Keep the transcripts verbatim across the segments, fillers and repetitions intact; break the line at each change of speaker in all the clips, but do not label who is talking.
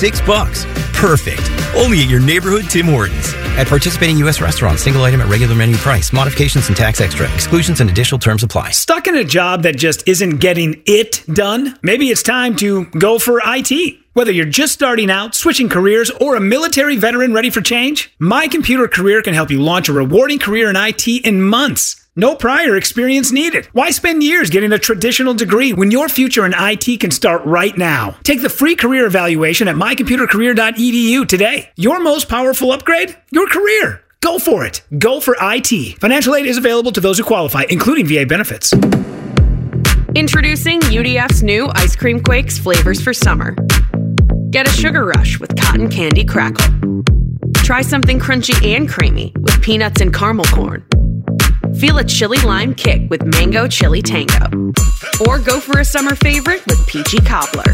six bucks. Perfect. Only at your neighborhood Tim Hortons. At participating U S restaurants, single item at regular menu price. Modifications and tax extra. Exclusions and additional terms apply.
Stuck in a job that just isn't getting it done? Maybe it's time to go for I T. Whether you're just starting out, switching careers, or a military veteran ready for change, My Computer Career can help you launch a rewarding career in I T in months. No prior experience needed. Why spend years getting a traditional degree when your future in I T can start right now? Take the free career evaluation at my computer career dot e d u today. Your most powerful upgrade? Your career. Go for it. Go for I T. Financial aid is available to those who qualify, including V A benefits.
Introducing U D F's new Ice Cream Quakes flavors for summer. Get a sugar rush with cotton candy crackle. Try something crunchy and creamy with peanuts and caramel corn. Feel a chili lime kick with mango chili tango. Or go for a summer favorite with peachy cobbler.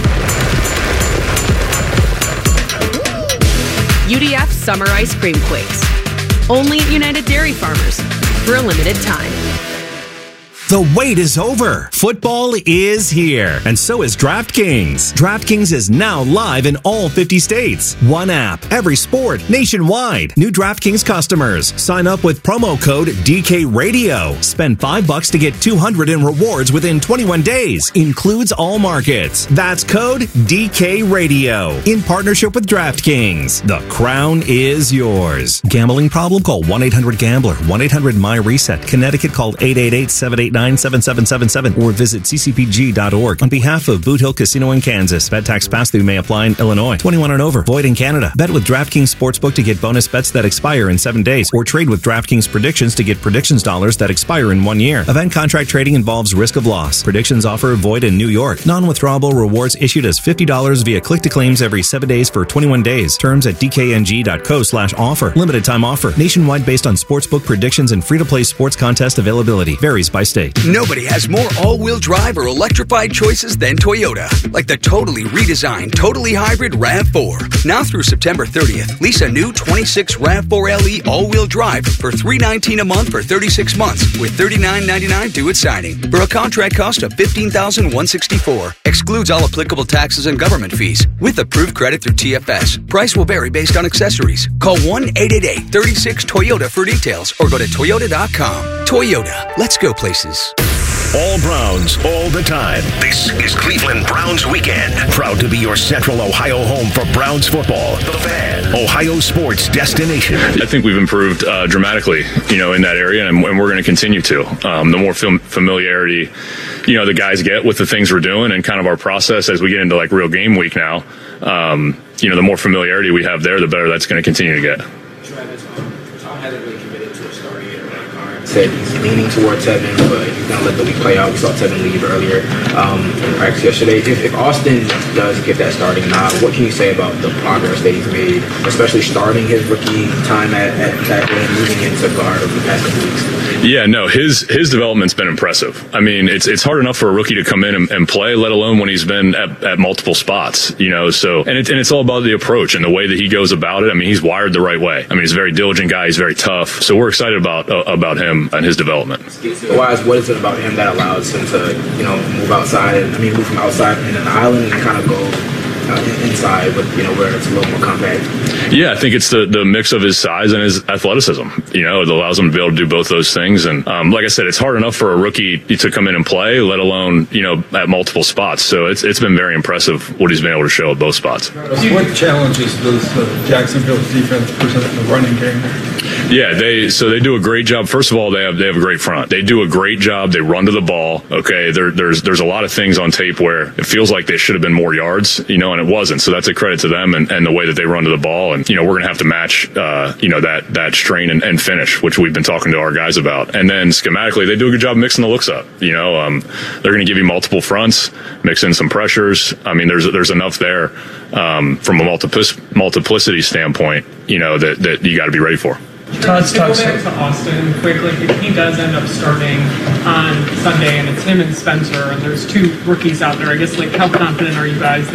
U D F Summer Ice Cream Quakes. Only at United Dairy Farmers for a limited time.
The wait is over. Football is here, and so is DraftKings. DraftKings is now live in all fifty states. One app, every sport, nationwide. New DraftKings customers sign up with promo code D K Radio. Spend five bucks to get two hundred in rewards within twenty-one days. Includes all markets. That's code D K Radio in partnership with DraftKings. The crown is yours. Gambling problem? Call one eight hundred gambler. one eight hundred my reset. Connecticut, call eight eight eight, seven eight nine, seven seven seven seven or visit c c p g dot org. On behalf of Boot Hill Casino in Kansas, bet tax pass-through may apply in Illinois. twenty-one and over. Void in Canada. Bet with DraftKings Sportsbook to get bonus bets that expire in seven days, or trade with DraftKings Predictions to get predictions dollars that expire in one year. Event contract trading involves risk of loss. Predictions offer void in New York. Non-withdrawable rewards issued as fifty dollars via click-to-claims every seven days for twenty-one days. Terms at d k n g dot co slash offer. Limited time offer. Nationwide based on sportsbook predictions and free-to-play sports contest availability. Varies by state.
Nobody has more all-wheel drive or electrified choices than Toyota. Like the totally redesigned, totally hybrid RAV four. Now through September thirtieth, lease a new twenty-six RAV four L E all-wheel drive for three hundred nineteen dollars a month for thirty-six months with thirty-nine ninety-nine due at signing. For a contract cost of fifteen thousand one hundred sixty-four dollars. Excludes all applicable taxes and government fees. With approved credit through T F S. Price will vary based on accessories. Call one eight eight eight, three six, Toyota for details or go to toyota dot com. Toyota. Let's go places.
All Browns, all the time. This is Cleveland Browns Weekend. Proud to be your Central Ohio home for Browns football. The Fan, Ohio sports destination.
I think we've improved uh, dramatically, you know, in that area, and, and we're going to continue to. Um, the more fam- familiarity, you know, the guys get with the things we're doing and kind of our process as we get into like real game week now, um, you know, the more familiarity we have there, the better that's going to continue to get.
Tom hasn't really committed to a starting at right guard. Said he's leaning towards Tevin, but he's going to let the week play out. We saw Tevin leave earlier um, in practice yesterday. If, if Austin does get that starting nod, what can you say about the progress that he's made, especially starting his rookie time at, at tackle and moving into guard over the past couple weeks?
Yeah, no, his his development's been impressive. I mean, it's it's hard enough for a rookie to come in and, and play, let alone when he's been at, at multiple spots, you know. So, and, it, and it's all about the approach and the way that he goes about it. I mean, he's wired the right way. I mean, he's a very diligent guy. He's very tough. So we're excited about uh, about him and his development.
Wise, what is it about him that allows him to, you know, move outside? And I mean, move from outside in an island and kind of go Uh, inside, but you know, where it's a little more compact.
Yeah, I think it's the, the mix of his size and his athleticism. You know, it allows him to be able to do both those things. And um, like I said, it's hard enough for a rookie to come in and play, let alone, you know, at multiple spots. So it's it's been very impressive what he's been able to show at both spots.
What challenges does uh, Jacksonville's defense present in the running game?
Yeah, they so they do a great job. First of all, they have they have a great front. They do a great job. They run to the ball. Okay, there, there's there's a lot of things on tape where it feels like they should have been more yards, you know, and it wasn't. So that's a credit to them and, and the way that they run to the ball. And you know, we're gonna have to match, uh, you know, that that strain and, and finish, which we've been talking to our guys about. And then schematically, they do a good job mixing the looks up. You know, um, they're gonna give you multiple fronts, mix in some pressures. I mean, there's there's enough there um, from a multiplic- multiplicity standpoint, you know, that that you got to be ready for.
Let's go back to Austin quickly. If he does end up starting on Sunday and it's him and Spencer and there's two rookies out there, I guess, like, how confident are you guys that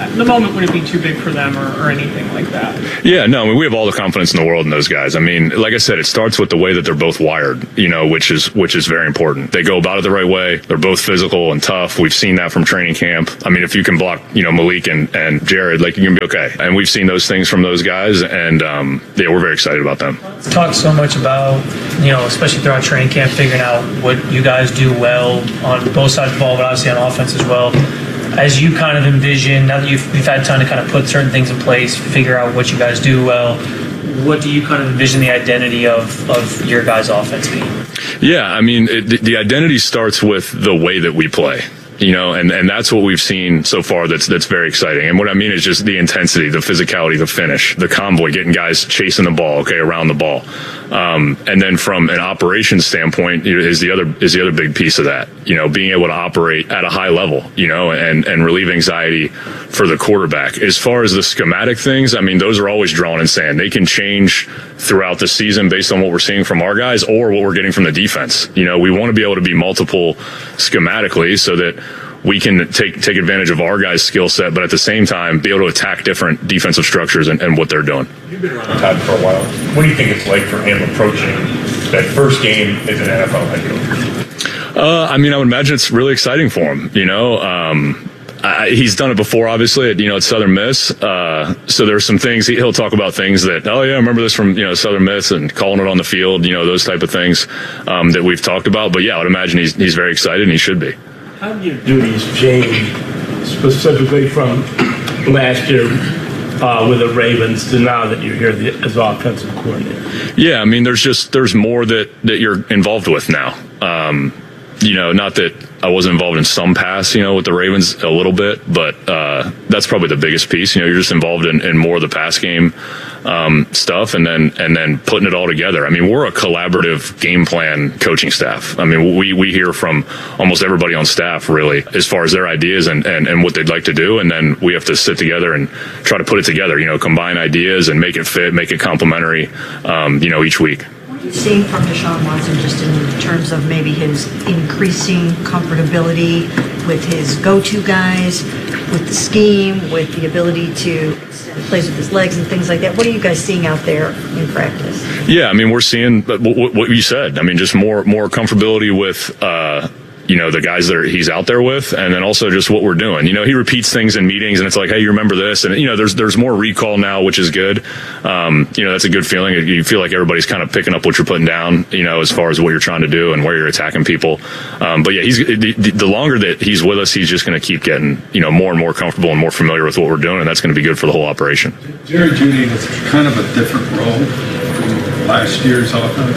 the moment wouldn't be too big for them or, or anything like that.
Yeah, no, I mean, we have all the confidence in the world in those guys. I mean, like I said, it starts with the way that they're both wired, you know, which is which is very important. They go about it the right way. They're both physical and tough. We've seen that from training camp. I mean, if you can block, you know, Malik and, and Jared, like, you're going to be okay. And we've seen those things from those guys, and, um, yeah, we're very excited about them.
Talked so much about, you know, especially throughout training camp, figuring out what you guys do well on both sides of the ball, but obviously on offense as well. As you kind of envision, now that you've, you've had time to kind of put certain things in place, figure out what you guys do well, what do you kind of envision the identity of, of your guys' offense being?
Yeah, I mean, it, the, the identity starts with the way that we play. You know, and, and that's what we've seen so far that's that's very exciting. And what I mean is just the intensity, the physicality, the finish, the convoy, getting guys chasing the ball, okay, around the ball. Um, and then from an operations standpoint is the other is the other big piece of that. You know, being able to operate at a high level, you know, and, and relieve anxiety for the quarterback. As far as the schematic things, I mean, those are always drawn in sand. They can change throughout the season based on what we're seeing from our guys or what we're getting from the defense. You know, we want to be able to be multiple schematically so that we can take take advantage of our guys' skill set, but at the same time, be able to attack different defensive structures and, and what they're doing.
You've been around Todd for a while. What do you think it's like for him approaching that first game as an N F L head coach?
Uh, I mean, I would imagine it's really exciting for him. You know, um, I, he's done it before, obviously, at, you know, at Southern Miss. Uh, so there's some things he, he'll talk about things that, oh yeah, I remember this from, you know, Southern Miss and calling it on the field, you know, those type of things um, that we've talked about. But yeah, I would imagine he's he's very excited and he should be.
How do your duties change specifically from last year uh, with the Ravens to now that you're here as offensive coordinator?
Yeah, I mean, there's just there's more that, that you're involved with now. Um, you know, not that I wasn't involved in some pass, you know, with the Ravens a little bit, but uh, that's probably the biggest piece. You know, you're just involved in, in more of the pass game um, stuff, and then and then putting it all together. I mean, we're a collaborative game plan coaching staff. I mean, we we hear from almost everybody on staff, really, as far as their ideas and, and, and what they'd like to do, and then we have to sit together and try to put it together, you know, combine ideas and make it fit, make it complementary, um, you know, each week.
What are you seeing from Deshaun Watson just in terms of maybe his increasing comfortability with his go-to guys, with the scheme, with the ability to plays with his legs and things like that? What are you guys seeing out there in practice? Yeah, I mean, we're seeing what you said. I mean, just more more comfortability with, uh, you know, the guys that are, he's out there with, and then also just what we're doing. You know, he repeats things in meetings, and it's like, hey, you remember this? And, you know, there's there's more recall now, which is good. Um, you know, that's a good feeling. You feel like everybody's kind of picking up what you're putting down, you know, as far as what you're trying to do and where you're attacking people. Um, but, yeah, he's the, the longer that he's with us, he's just going to keep getting, you know, more and more comfortable and more familiar with what we're doing, and that's going to be good for the whole operation.
Jerry Jeudy has kind of a different role from last year's offense.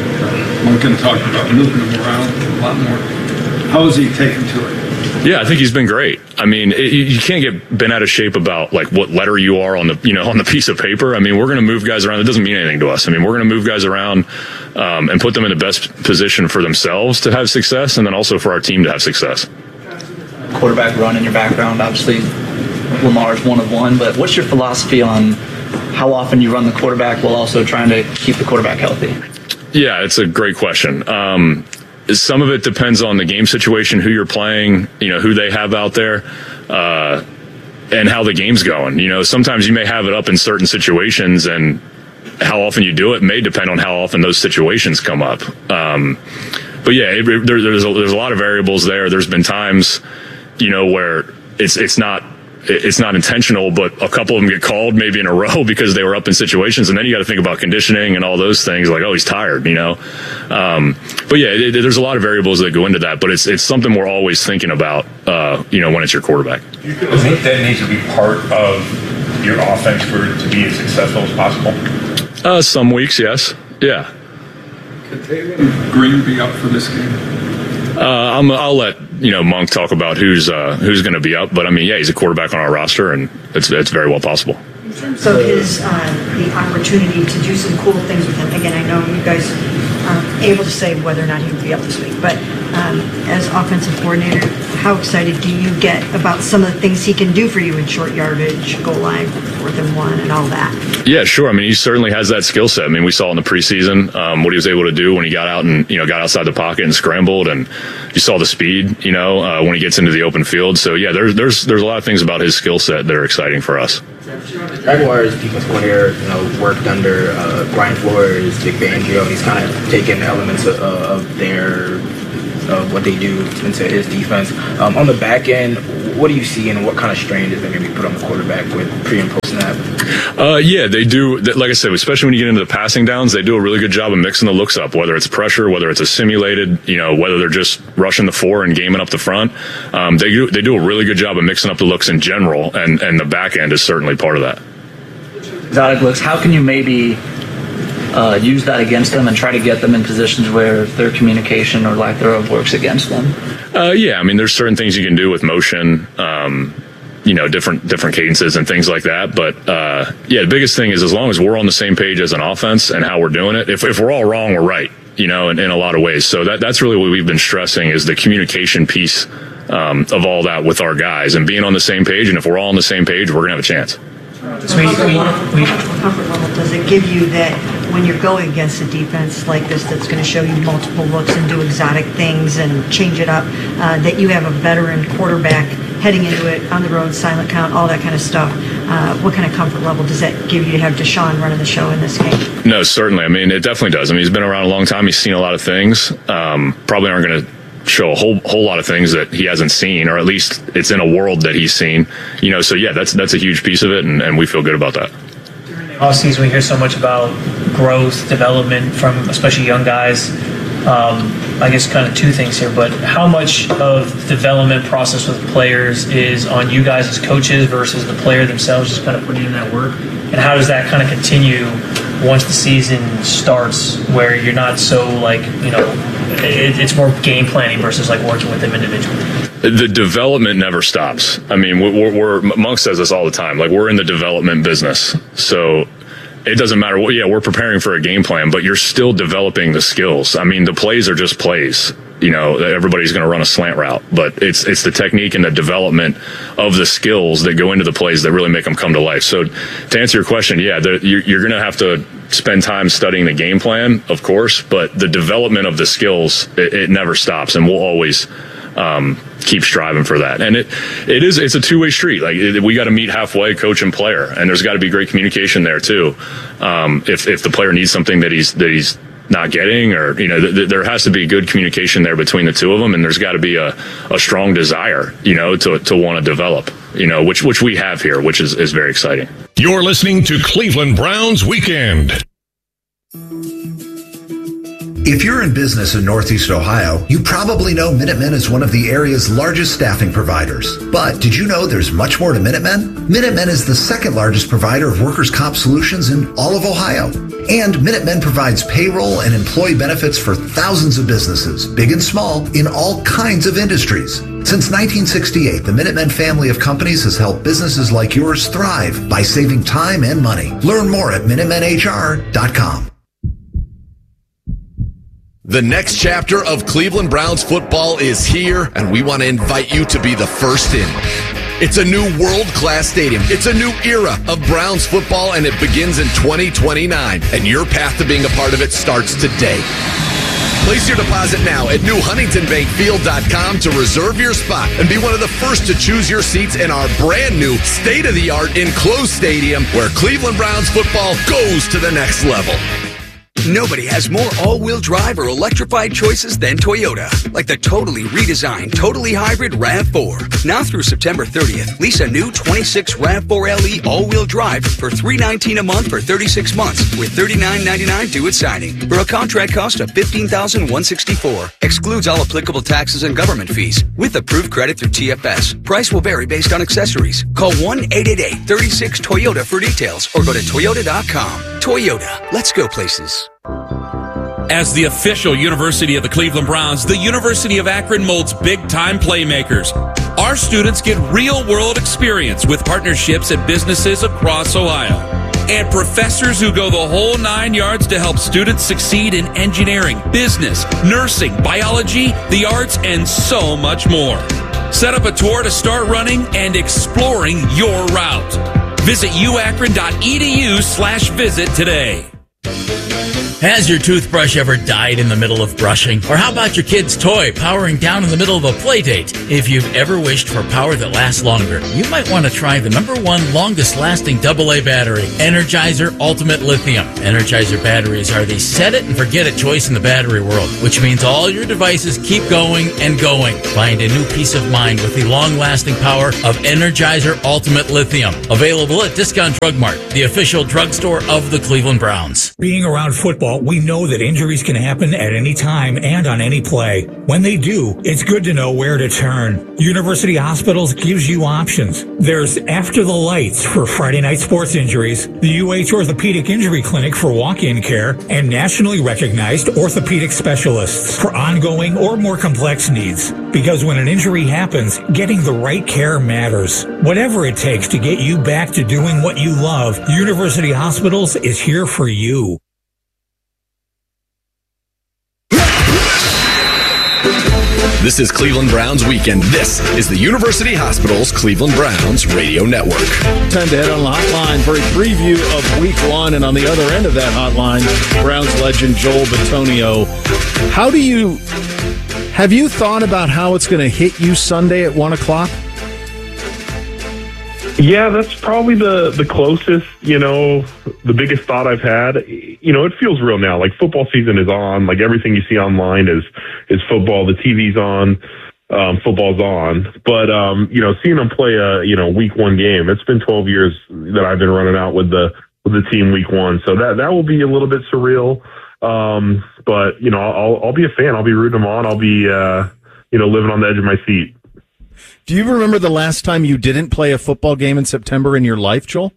One can talk about moving him around a lot more. How is he taken to it?
Yeah, I think he's been great. I mean, it, you can't get bent out of shape about like what letter you are on the, you know, on the piece of paper. I mean, we're going to move guys around. It doesn't mean anything to us. I mean, we're going to move guys around um, and put them in the best position for themselves to have success, and then also for our team to have success.
Quarterback run in your background, obviously Lamar's one of one, but what's your philosophy on how often you run the quarterback while also trying to keep the quarterback healthy?
Yeah, it's a great question. Um, Some of it depends on the game situation, who you're playing, you know, who they have out there, uh, and how the game's going. You know, sometimes you may have it up in certain situations, and how often you do it may depend on how often those situations come up. Um, but yeah, it, there, there's a, there's a lot of variables there. There's been times, you know, where it's it's not. It's not intentional, but a couple of them get called maybe in a row because they were up in situations. And then you got to think about conditioning and all those things like, oh, he's tired, you know? Um, but yeah, it, there's a lot of variables that go into that, but it's, it's something we're always thinking about, uh, you know, when it's your quarterback.
Do you think that needs to be part of your offense for it to be as successful as possible?
Uh, some weeks, yes. Yeah.
Could Taylor Green be up for this game?
Uh, I'm, I'll let you know Monk talk about who's uh, who's going to be up, but I mean, yeah, he's a quarterback on our roster, and it's it's very well possible.
In terms of his uh, the opportunity to do some cool things with him, again, I know you guys um, able to say whether or not he would be up this week. But um, as offensive coordinator, how excited do you get about some of the things he can do for you in short yardage, goal line, fourth and one, and all that?
Yeah, sure. I mean, he certainly has that skill set. I mean, we saw in the preseason um, what he was able to do when he got out and, you know, got outside the pocket and scrambled, and you saw the speed, you know, uh, when he gets into the open field. So, yeah, there's there's there's a lot of things about his skill set that are exciting for us.
Jaguars defense coordinator, you know, worked under uh, Brian Flores, Vic Fangio, and he's kind of taken elements of, uh, of their of what they do into his defense. Um, on the back end, what do you see and what kind of strain does that maybe put on the quarterback with pre and post snap?
Uh, yeah, they do. Like I said, especially when you get into the passing downs, they do a really good job of mixing the looks up, whether it's pressure, whether it's a simulated, you know, whether they're just rushing the four and gaming up the front. Um, they do, they do a really good job of mixing up the looks in general, and, and the back end is certainly part of that.
Exotic looks, how can you maybe uh, use that against them and try to get them in positions where their communication or lack thereof works against them?
Uh, yeah, I mean, there's certain things you can do with motion, um, you know, different different cadences and things like that. But, uh, yeah, the biggest thing is as long as we're on the same page as an offense and how we're doing it, if, if we're all wrong, we're right, you know, in, in a lot of ways. So that that's really what we've been stressing is the communication piece um, of all that with our guys and being on the same page. And if we're all on the same page, we're going to have a chance.
So we, we, we, comfort level does it give you that when you're going against a defense like this that's going to show you multiple looks and do exotic things and change it up, uh, that you have a veteran quarterback heading into it on the road, silent count, all that kind of stuff? Uh, what kind of comfort level does that give you to have Deshaun running the show in this game?
No, certainly. I mean, it definitely does. I mean, he's been around a long time. He's seen a lot of things. Um, probably aren't going to show a whole whole lot of things that he hasn't seen, or at least it's in a world that he's seen. You know, so yeah, that's that's a huge piece of it, and, and we feel good about that.
All season we hear so much about growth, development from especially young guys. Um, I guess kind of two things here, but how much of the development process with players is on you guys as coaches versus the player themselves just kind of putting in that work? And how does that kind of continue once the season starts where you're not so like, you know, it, it's more game planning versus like working with them individually?
The development never stops. I mean, we're, we're Monk says this all the time. Like, we're in the development business. So it doesn't matter what, yeah, we're preparing for a game plan, but you're still developing the skills. I mean, the plays are just plays. You know, everybody's going to run a slant route, but it's it's the technique and the development of the skills that go into the plays that really make them come to life. So to answer your question, yeah, the, you're, you're going to have to spend time studying the game plan, of course, but the development of the skills, it, it never stops, and we'll always um, keep striving for that. And it it is it's a two-way street. Like, it, we got to meet halfway, coach and player, and there's got to be great communication there too. Um, if if the player needs something that he's that he's not getting, or, you know, th- th- there has to be good communication there between the two of them, and there's got to be a, a strong desire, you know, to to want to develop, you know, which which we have here, which is, is very exciting.
You're listening to Cleveland Browns Weekend.
If you're in business in Northeast Ohio, you probably know Minutemen is one of the area's largest staffing providers. But did you know there's much more to Minutemen? Minutemen is the second largest provider of workers' comp solutions in all of Ohio. And Minutemen provides payroll and employee benefits for thousands of businesses, big and small, in all kinds of industries. Since nineteen sixty-eight, the Minutemen family of companies has helped businesses like yours thrive by saving time and money. Learn more at minutemen H R dot com.
The next chapter of Cleveland Browns football is here, and we want to invite you to be the first in. It's a new world-class stadium. It's a new era of Browns football, and it begins in twenty twenty-nine. And your path to being a part of it starts today. Place your deposit now at new huntington bank field dot com to reserve your spot and be one of the first to choose your seats in our brand new state-of-the-art enclosed stadium where Cleveland Browns football goes to the next level.
Nobody has more all-wheel drive or electrified choices than Toyota. Like the totally redesigned, totally hybrid RAV four. Now through September thirtieth, lease a new twenty-six RAV four L E all-wheel drive for three hundred nineteen dollars a month for thirty-six months with thirty-nine ninety-nine due at signing for a contract cost of fifteen thousand one hundred sixty-four dollars. Excludes all applicable taxes and government fees with approved credit through T F S. Price will vary based on accessories. Call one eight eight eight, three six, Toyota for details or go to toyota dot com. Toyota, let's go places.
As the official university of the Cleveland Browns, the University of Akron molds big-time playmakers. Our students get real-world experience with partnerships at businesses across Ohio. and professors who go the whole nine yards to help students succeed in engineering, business, nursing, biology, the arts, and so much more. Set up a tour to start running and exploring your route. Visit uakron.edu slash visit today.
Has your toothbrush ever died in the middle of brushing? Or how about your kid's toy powering down in the middle of a play date? If you've ever wished for power that lasts longer, you might want to try the number one longest lasting double A battery, Energizer Ultimate Lithium. Energizer batteries are the set it and forget it choice in the battery world, which means all your devices keep going and going. Find a new peace of mind with the long lasting power of Energizer Ultimate Lithium. Available at Discount Drug Mart, the official drugstore of the Cleveland Browns.
Being around football, we know that injuries can happen at any time and on any play. When they do, it's good to know where to turn. University Hospitals gives you options. There's After the Lights for Friday night sports injuries, the U H Orthopedic Injury Clinic for walk-in care, and nationally recognized orthopedic specialists for ongoing or more complex needs. Because when an injury happens, getting the right care matters. Whatever it takes to get you back to doing what you love, University Hospitals is here for you.
This is Cleveland Browns Weekend. This is the University Hospital's Cleveland Browns Radio Network.
Time to head on the hotline for a preview of week one. And on the other end of that hotline, Browns legend Joel Bitonio. How do you, have you thought about how it's going to hit you Sunday at one o'clock?
Yeah, that's probably the, the closest, you know, the biggest thought I've had. You know, it feels real now. Like, football season is on. Like, everything you see online is is football. The T V's on. Um, football's on. But, um, you know, seeing them play a, you know, week one game, it's been twelve years that I've been running out with the with the team week one. So that, that will be a little bit surreal. Um, but, you know, I'll, I'll be a fan. I'll be rooting them on. I'll be, uh, you know, living on the edge of my seat.
Do you remember the last time you didn't play a football game in September in your life, Joel?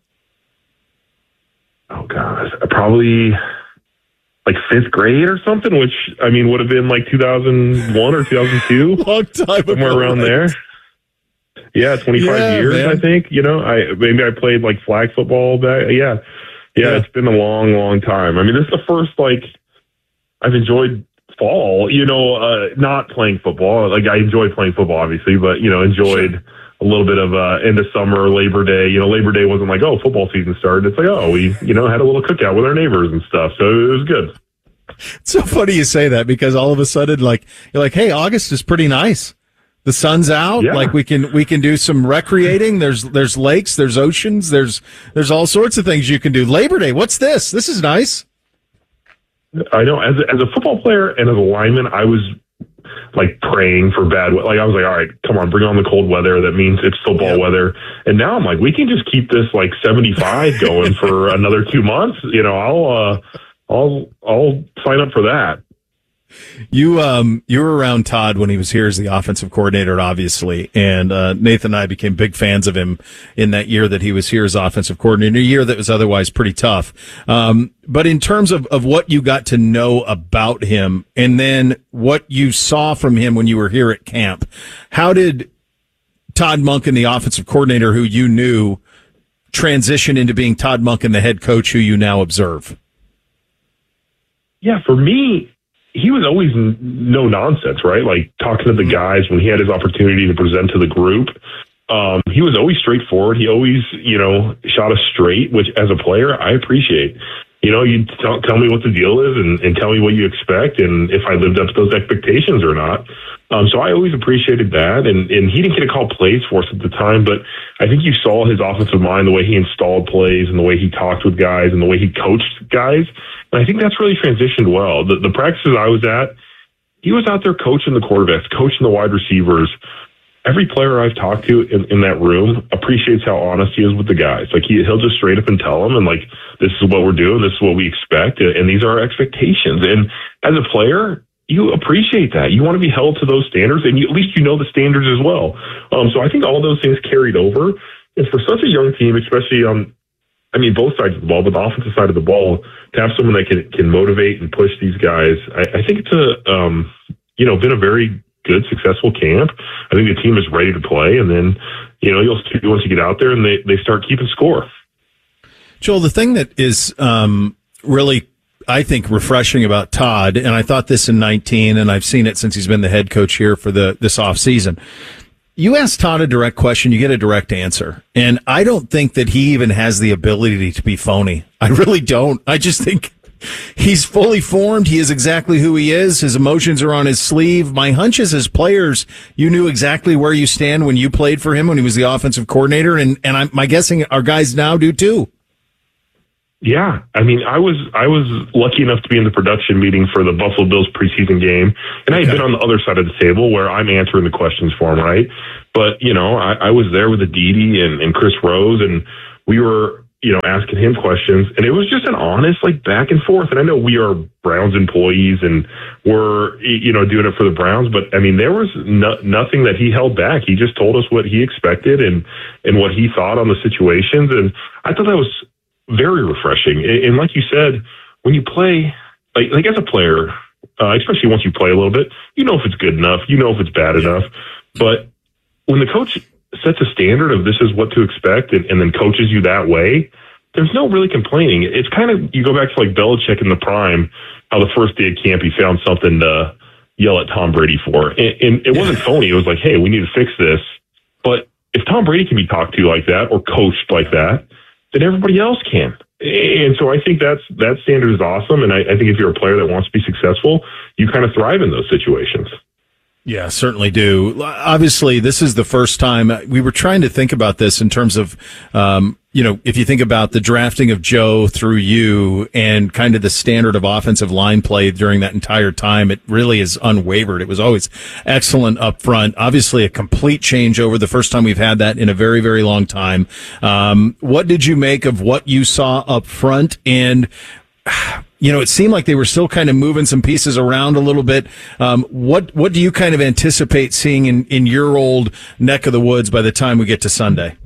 Oh, gosh. Probably like fifth grade or something, which, I mean, would have been like two thousand one or two thousand two.
Long time
Somewhere
ago,
around
right?
there. Yeah, twenty-five
Yeah,
years,
man.
I think. You know, I maybe I played like flag football back. Yeah. yeah. Yeah, it's been a long, long time. I mean, this is the first, like, I've enjoyed fall, you know, uh, not playing football. Like, I enjoyed playing football, obviously, but, you know, enjoyed sure. a little bit of uh, end of summer, Labor Day. You know, Labor Day wasn't like, oh, football season started. It's like, oh, we, you know, had a little cookout with our neighbors and stuff. So it was good.
It's so funny you say that, because all of a sudden, like, you're like, hey, August is pretty nice. The sun's out.
Yeah.
Like, we can we can do some recreating. There's there's lakes, there's oceans, there's there's all sorts of things you can do. Labor Day, what's this? This is nice.
I know. As a, as a football player and as a lineman, I was like praying for bad weather. Like, I was like, all right, come on, bring on the cold weather. That means it's football yeah. weather. And now I'm like, we can just keep this like seventy-five going for another two months. You know, I'll uh, I'll I'll sign up for that.
You um you were around Todd when he was here as the offensive coordinator, obviously, and uh, Nathan and I became big fans of him in that year that he was here as offensive coordinator, a year that was otherwise pretty tough. Um, but in terms of, of what you got to know about him, and then what you saw from him when you were here at camp, how did Todd Monken, the offensive coordinator who you knew, transition into being Todd Monken, the head coach who you now observe?
Yeah, for me, he was always no nonsense, right? Like, talking to the guys when he had his opportunity to present to the group. Um, he was always straightforward. He always, you know, shot us straight, which as a player, I appreciate. You know, you tell, tell me what the deal is and, and tell me what you expect and if I lived up to those expectations or not. Um, so I always appreciated that. And, and he didn't get to call plays for us at the time, but I think you saw his offensive mind, the way he installed plays and the way he talked with guys and the way he coached guys. And I think that's really transitioned well. The, the practices I was at, he was out there coaching the quarterbacks, coaching the wide receivers. Every player I've talked to in, in that room appreciates how honest he is with the guys. Like, he, he'll just straight up and tell them, and like, this is what we're doing, this is what we expect, and these are our expectations. And as a player, you appreciate that. You want to be held to those standards, and you, at least you know the standards as well. Um, so I think all those things carried over. And for such a young team, especially on, I mean, both sides of the ball, but the offensive side of the ball, to have someone that can can motivate and push these guys, I, I think it's a, um, you know, been a very good, successful camp. I think the team is ready to play, and then, you know, you'll see once you get out there and they, they start keeping score.
Joel, the thing that is um, really, I think, refreshing about Todd, and I thought this in nineteen, and I've seen it since he's been the head coach here for the this offseason. You ask Todd a direct question, you get a direct answer. And I don't think that he even has the ability to be phony. I really don't. I just think he's fully formed. He is exactly who he is. His emotions are on his sleeve. My hunch is, as players, you knew exactly where you stand when you played for him when he was the offensive coordinator. And, and I'm my guessing our guys now do too.
Yeah, I mean, I was I was lucky enough to be in the production meeting for the Buffalo Bills preseason game, and I had been on the other side of the table where I'm answering the questions for him, right? But, you know, I, I was there with Aditi and, and Chris Rose, and we were, you know, asking him questions, and it was just an honest, like, back and forth. And I know we are Browns employees, and we're, you know, doing it for the Browns, but, I mean, there was no, nothing that he held back. He just told us what he expected and, and what he thought on the situations, and I thought that was very refreshing. And like you said, when you play, like, like as a player, uh, especially once you play a little bit, you know if it's good enough, you know if it's bad enough. But when the coach sets a standard of this is what to expect and, and then coaches you that way, there's no really complaining. It's kind of, you go back to like Belichick in the prime, how the first day of camp he found something to yell at Tom Brady for. And, and it wasn't phony. It was like, hey, we need to fix this. But if Tom Brady can be talked to like that or coached like that, then everybody else can. And so I think that's that standard is awesome. And I, I think if you're a player that wants to be successful, you kind of thrive in those situations.
Yeah, certainly do. Obviously, this is the first time we were trying to think about this in terms of, um, you know, if you think about the drafting of Joe through you and kind of the standard of offensive line play during that entire time, it really is unwavered. It was always excellent up front. Obviously, a complete changeover. The first time we've had that in a very, very long time. Um, what did you make of what you saw up front? And you know, it seemed like they were still kind of moving some pieces around a little bit. Um, what what do you kind of anticipate seeing in, in your old neck of the woods by the time we get to Sunday?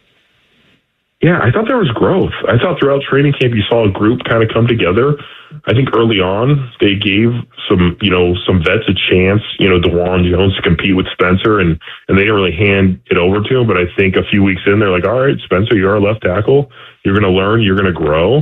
Yeah, I thought there was growth. I thought throughout training camp you saw a group kind of come together. I think early on they gave some, you know, some vets a chance, you know, DeJuan Jones to compete with Spencer, and, and they didn't really hand it over to him. But I think a few weeks in, they're like, all right, Spencer, you're our left tackle. You're going to learn. You're going to grow.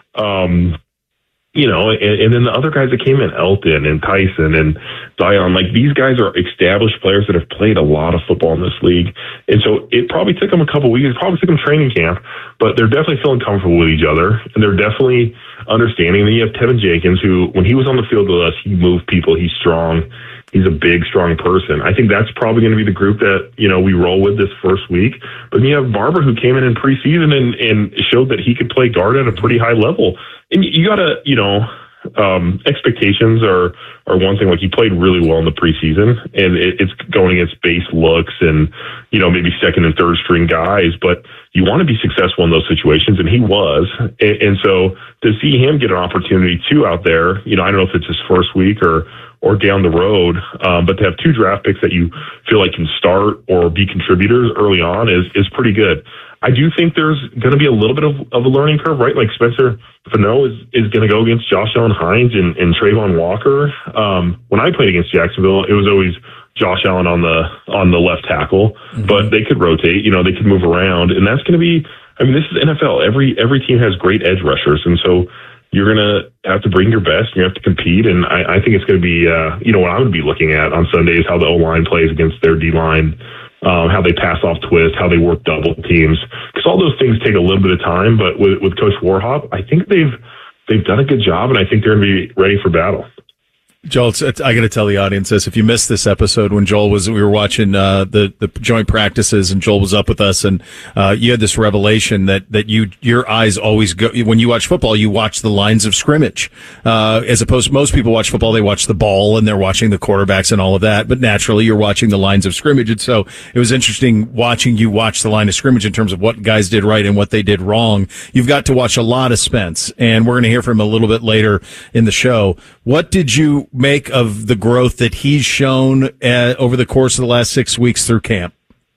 Um, You know, and, and then the other guys that came in, Elton and Tyson and Zion, like these guys are established players that have played a lot of football in this league. And so it probably took them a couple weeks, it probably took them training camp, but they're definitely feeling comfortable with each other. And they're definitely understanding. And then you have Tevin Jenkins, who, when he was on the field with us, he moved people. He's strong. He's a big, strong person. I think that's probably going to be the group that, you know, we roll with this first week. But then you have Barber, who came in in preseason and, and showed that he could play guard at a pretty high level. And you got to, you know, um, expectations are, are one thing. Like, he played really well in the preseason, and it, it's going against base looks and, you know, maybe second and third string guys. But you want to be successful in those situations, and he was. And, and so to see him get an opportunity too out there, you know, I don't know if it's his first week or, or down the road, um, but to have two draft picks that you feel like can start or be contributors early on is, is pretty good. I do think there's going to be a little bit of, of a learning curve, right? Like Spencer Fano is, is going to go against Josh Allen Hines and, and Trayvon Walker. Um, when I played against Jacksonville, it was always Josh Allen on the on the left tackle, mm-hmm. but they could rotate, you know, they could move around, and that's going to be, I mean, this is N F L. Every every team has great edge rushers, and so you're going to have to bring your best, and you have to compete. And I, I think it's going to be, uh, you know, what I would be looking at on Sunday is how the O-line plays against their D-line, um, how they pass off twist, how they work double teams. Because all those things take a little bit of time. But with, with Coach Warhop, I think they've they've done a good job, and I think they're going to be ready for battle.
Joel, it's, it's, I got to tell the audience this. If you missed this episode when Joel was, we were watching uh, the the joint practices, and Joel was up with us, and uh, you had this revelation that that you your eyes always go when you watch football. You watch the lines of scrimmage, uh, as opposed to most people watch football. They watch the ball and they're watching the quarterbacks and all of that. But naturally, you're watching the lines of scrimmage, and so it was interesting watching you watch the line of scrimmage in terms of what guys did right and what they did wrong. You've got to watch a lot of Spence, and we're going to hear from him a little bit later in the show. What did you make of the growth that he's shown uh, over the course of the last six weeks through camp?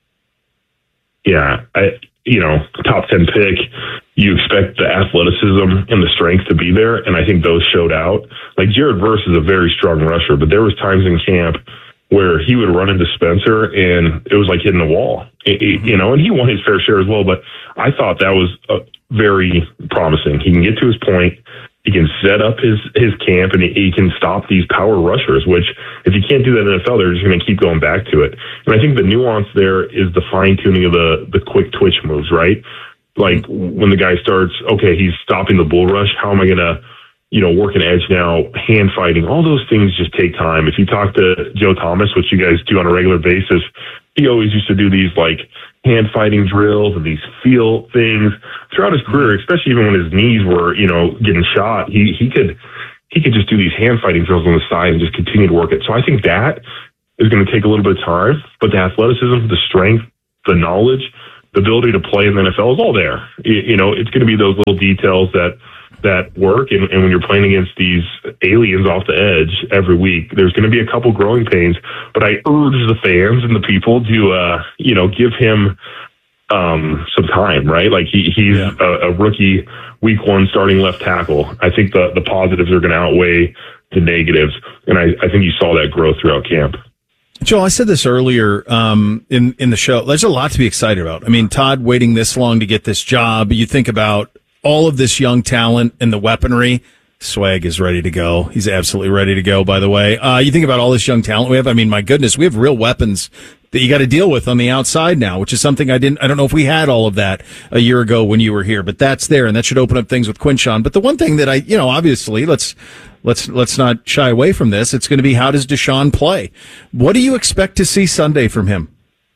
Yeah, I, you know, top ten pick, you expect the athleticism and the strength to be there, and I think those showed out. Like, Jared Verse is a very strong rusher, but there was times in camp where he would run into Spencer, and it was like hitting the wall, it, it, you know, and he won his fair share as well, but I thought that was a, very promising. He can get to his point. He can set up his, his camp, and he, he can stop these power rushers, which if you can't do that in the N F L, they're just going to keep going back to it. And I think the nuance there is the fine-tuning of the, the quick twitch moves, right? Like when the guy starts, okay, he's stopping the bull rush. How am I going to, you know, work an edge now, hand fighting? All those things just take time. If you talk to Joe Thomas, which you guys do on a regular basis, he always used to do these like hand fighting drills and these feel things throughout his career, especially even when his knees were, you know, getting shot. He he could he could just do these hand fighting drills on the side and just continue to work it. So I think that is going to take a little bit of time, but the athleticism, the strength, the knowledge, the ability to play in the N F L is all there. You, you know, it's going to be those little details that that work. And, and when you're playing against these aliens off the edge every week, there's going to be a couple growing pains, but I urge the fans and the people to, uh, you know, give him um, some time, right? Like he, he's yeah. a, a rookie week one starting left tackle. I think the, the positives are going to outweigh the negatives. And I, I think you saw that growth throughout camp.
Joel, I said this earlier um, in, in the show. There's a lot to be excited about. I mean, Todd waiting this long to get this job. You think about all of this young talent and the weaponry. Swag is ready to go. He's absolutely ready to go, by the way. Uh, you think about all this young talent we have. I mean, my goodness, we have real weapons that you got to deal with on the outside now, which is something I didn't, I don't know if we had all of that a year ago when you were here, but that's there, and that should open up things with Quinshon. But the one thing that I, you know, obviously, let's, let's, let's not shy away from this. It's going to be, how does Deshaun play? What do you expect to see Sunday from him?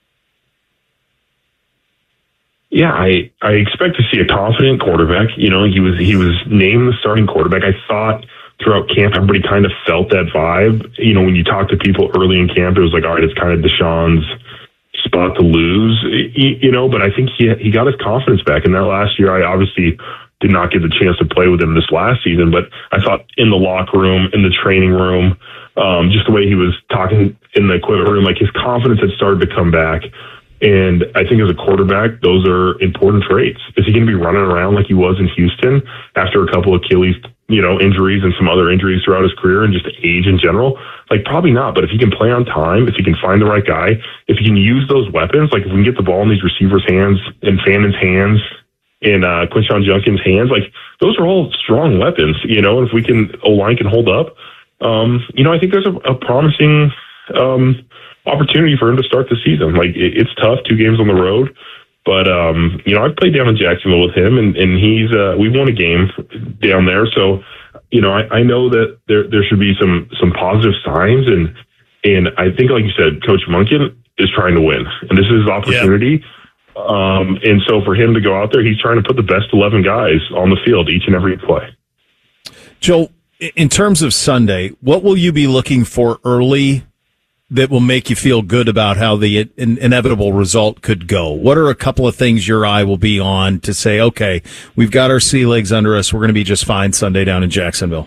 Yeah, I, I expect to see a confident quarterback. You know, he was he was named the starting quarterback. I thought throughout camp, everybody kind of felt that vibe. You know, when you talk to people early in camp, it was like, all right, it's kind of Deshaun's spot to lose, you know, but I think he he got his confidence back. And that last year, I obviously did not get the chance to play with him this last season, but I thought in the locker room, in the training room, um, just the way he was talking in the equipment room, like his confidence had started to come back. And I think as a quarterback, those are important traits. Is he going to be running around like he was in Houston after a couple of Achilles, you know, injuries and some other injuries throughout his career and just age in general? Like, probably not. But if he can play on time, if he can find the right guy, if he can use those weapons, like if we can get the ball in these receivers' hands and Fannon's hands and uh, Quinshon Judkins' hands, like those are all strong weapons, you know. And if we can, O-line can hold up, um, you know, I think there's a, a promising um opportunity for him to start the season. Like it, it's tough, two games on the road, but um, you know, I've played down in Jacksonville with him, and and he's uh, we won a game down there, so you know, I, I know that there there should be some some positive signs, and and I think, like you said, Coach Monken is trying to win, and this is his opportunity. Yeah. Um, and so for him to go out there, he's trying to put the best eleven guys on the field each and every play.
Joel, in terms of Sunday, what will you be looking for early that will make you feel good about how the in- inevitable result could go? What are a couple of things your eye will be on to say, okay, we've got our sea legs under us, we're going to be just fine Sunday down in Jacksonville?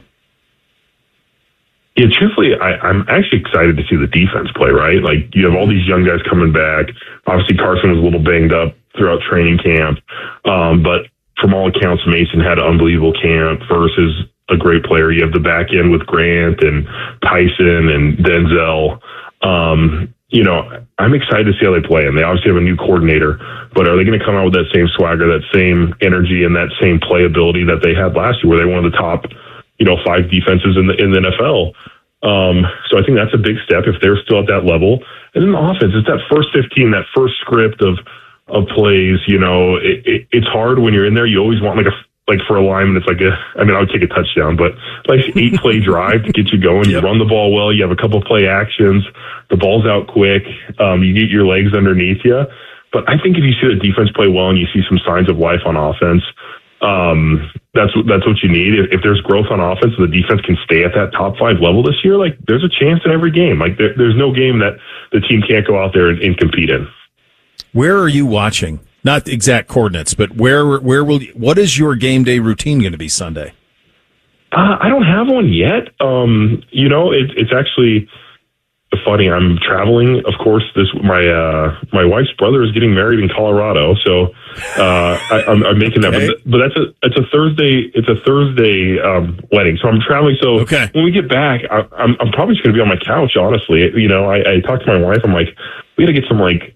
Yeah, truthfully, I, I'm actually excited to see the defense play, right? Like, you have all these young guys coming back. Obviously, Carson was a little banged up throughout training camp, um, but from all accounts, Mason had an unbelievable camp versus a great player. You have the back end with Grant and Tyson and Denzel. Um, you know, I'm excited to see how they play, and they obviously have a new coordinator, but are they going to come out with that same swagger, that same energy, and that same playability that they had last year, where they were one of the top, you know, five defenses in the in the N F L? Um, so I think that's a big step if they're still at that level. And then the offense, it's that first fifteen, that first script of of plays. You know, it, it, it's hard when you're in there. You always want like a Like for a lineman, it's like a, I mean, I would take a touchdown, but like eight play drive to get you going. You run the ball well. You have a couple of play actions. The ball's out quick. Um, you get your legs underneath you. But I think if you see the defense play well and you see some signs of life on offense, um, that's that's what you need. If, if there's growth on offense and the defense can stay at that top five level this year, like there's a chance in every game. Like there, there's no game that the team can't go out there and, and compete in.
Where are you watching? Not the exact coordinates, but where where will you, what is your game day routine going to be Sunday?
Uh, I don't have one yet. Um, you know, it, it's actually funny. I'm traveling, of course. This my uh, my wife's brother is getting married in Colorado, so uh, I, I'm, I'm making that. Okay. But, but that's a it's a Thursday. It's a Thursday um, wedding, so I'm traveling. So okay. When we get back, I, I'm I'm probably just going to be on my couch. Honestly, you know, I, I talked to my wife. I'm like, we got to get some like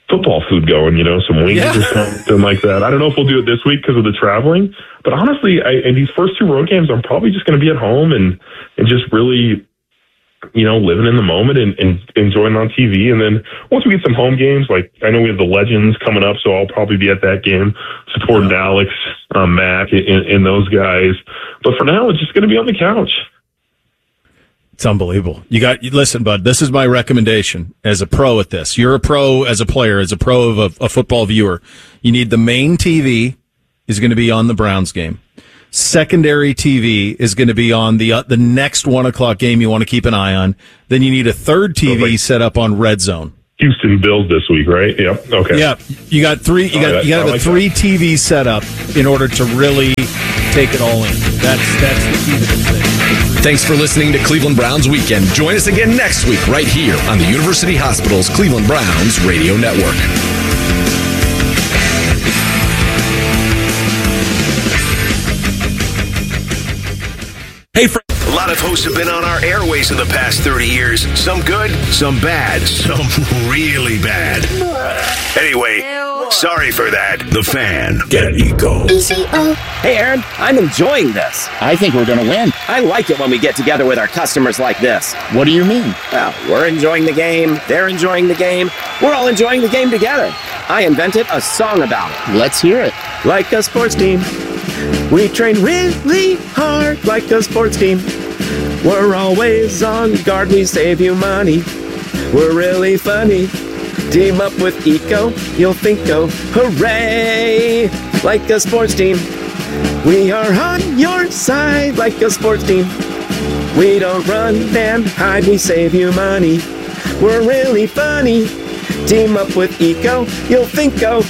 football food going, you know, some wings
Yeah.
or something like that. I don't know if we'll do it this week because of the traveling, but honestly, I, in these first two road games, I'm probably just going to be at home and, and just really, you know, living in the moment and, and enjoying on T V. And then once we get some home games, like I know we have the Legends coming up, so I'll probably be at that game supporting Alex, um, Mac, and, and those guys. But for now, it's just going to be on the couch.
It's unbelievable. You got, you listen, bud, this is my recommendation as a pro at this. You're a pro as a player, as a pro of a, a football viewer. You need the main T V is going to be on the Browns game. Secondary T V is going to be on the uh, the next one o'clock game you want to keep an eye on. Then you need a third T V set up on Red Zone.
Houston Bills this week, right? Yep. Okay.
Yeah, you got three. You got
right,
you got
I
to have
like
a three T V setup in order to really take it all in. That's that's the key to this thing.
Thanks for listening to Cleveland Browns Weekend. Join us again next week right here on the University Hospital's Cleveland Browns Radio Network.
Hey, friend. A lot of hosts have been on our airways in the past thirty years. Some good, some bad, some really bad. Anyway, sorry for that. The Fan. Get Eco.
Hey, Aaron, I'm enjoying this. I think we're going to win. I like it when we get together with our customers like this. What do you mean? Well, we're enjoying the game. They're enjoying the game. We're all enjoying the game together. I invented a song about it. Let's hear it. Like a sports team. We train really hard like a sports team. We're always on guard, we save you money. We're really funny. Team up with Eco, you'll think, oh, hooray! Like a sports team. We are on your side like a sports team. We don't run and hide, we save you money. We're really funny. Team up with Eco, you'll think, oh,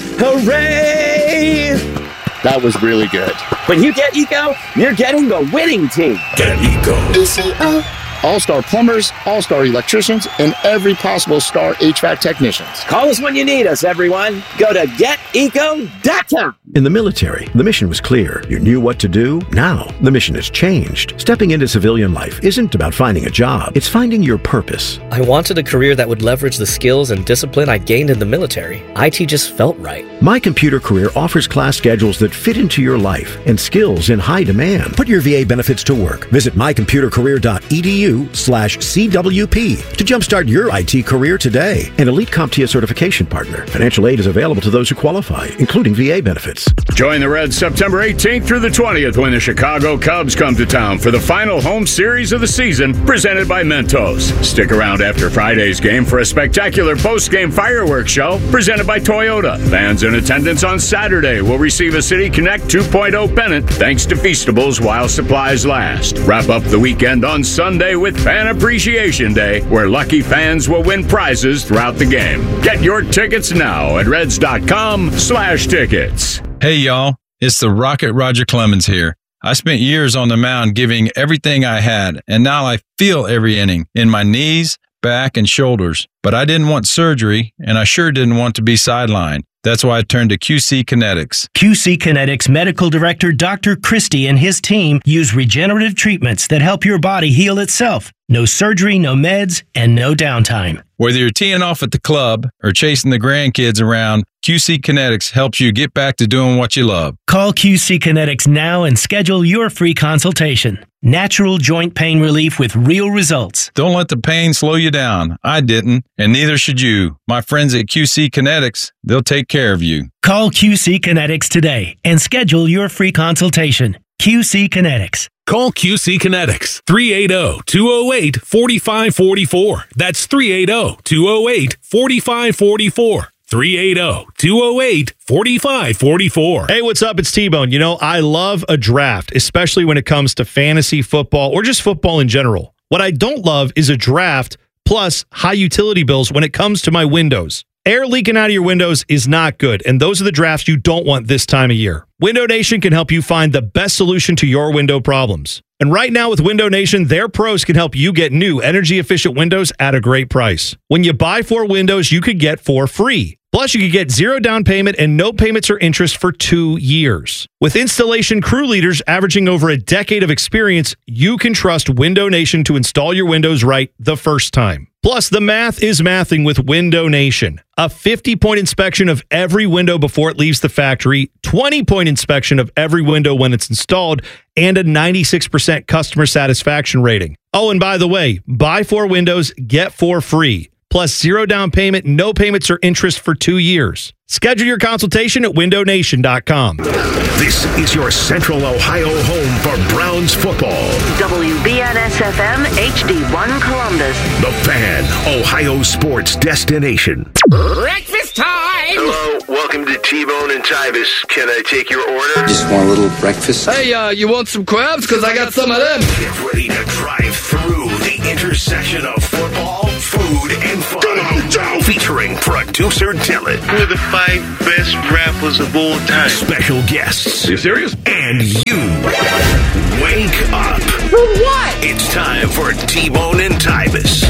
hooray! That was really good. When you get Eco, you're getting the winning team.
Get Eco.
E C O. All-star plumbers, all-star electricians, and every possible star H V A C technicians. Call us when you need us, everyone. Go to get eco dot com.
In the military, the mission was clear. You knew what to do. Now, the mission has changed. Stepping into civilian life isn't about finding a job. It's finding your purpose.
I wanted a career that would leverage the skills and discipline I gained in the military. I T just felt right.
My Computer Career offers class schedules that fit into your life and skills in high demand. Put your V A benefits to work. Visit my computer career dot e d u slash C W P to jumpstart your I T career today. An Elite CompTIA certification partner. Financial aid is available to those who qualify, including V A benefits.
Join the Reds September eighteenth through the twentieth when the Chicago Cubs come to town for the final home series of the season, presented by Mentos. Stick around after Friday's game for a spectacular post-game fireworks show presented by Toyota. Fans in attendance on Saturday will receive a City Connect two point oh pennant thanks to Feastables while supplies last. Wrap up the weekend on Sunday with Fan Appreciation Day, where lucky fans will win prizes throughout the game. Get your tickets now at reds.com slash tickets.
Hey, y'all. It's the Rocket Roger Clemens here. I spent years on the mound giving everything I had, and now I feel every inning in my knees, back, and shoulders. But I didn't want surgery, and I sure didn't want to be sidelined. That's why I turned to Q C Kinetics.
Q C Kinetics Medical Director Doctor Christie and his team use regenerative treatments that help your body heal itself. No surgery, no meds, and no downtime.
Whether you're teeing off at the club or chasing the grandkids around, Q C Kinetics helps you get back to doing what you love.
Call Q C Kinetics now and schedule your free consultation. Natural joint pain relief with real results.
Don't let the pain slow you down. I didn't, and neither should you. My friends at Q C Kinetics, they'll take care of you.
Call Q C Kinetics today and schedule your free consultation. Q C Kinetics.
Call Q C Kinetics, three eight zero, two zero eight, four five four four. That's three eight zero, two zero eight, four five four four. three eight zero, two zero eight, four five four four.
Hey, what's up? It's T-Bone. You know, I love a draft, especially when it comes to fantasy football or just football in general. What I don't love is a draft plus high utility bills when it comes to my windows. Air leaking out of your windows is not good, and those are the drafts you don't want this time of year. Window Nation can help you find the best solution to your window problems. And right now with Window Nation, their pros can help you get new energy-efficient windows at a great price. When you buy four windows, you could get four free. Plus, you could get zero down payment and no payments or interest for two years. With installation crew leaders averaging over a decade of experience, you can trust Window Nation to install your windows right the first time. Plus, the math is mathing with Window Nation. A fifty-point inspection of every window before it leaves the factory, twenty-point inspection of every window when it's installed, and a ninety-six percent customer satisfaction rating. Oh, and by the way, buy four windows, get four free. Plus zero down payment, no payments or interest for two years. Schedule your consultation at window nation dot com.
This is your Central Ohio home for Browns football.
W B N S F M H D one Columbus.
The Fan, Ohio sports destination.
Breakfast time!
Hello, welcome to T-Bone and Tybus. Can I take your order?
Just want a little breakfast.
Hey, uh, you want some crabs? Because I got some of them.
Get ready to drive through the intersection of football, food, and fun. Featuring producer Dylan.
We're the five best rappers of all time.
Special guests.
Are you serious?
And you. Wake up.
For what?
It's time for T-Bone and Tybus.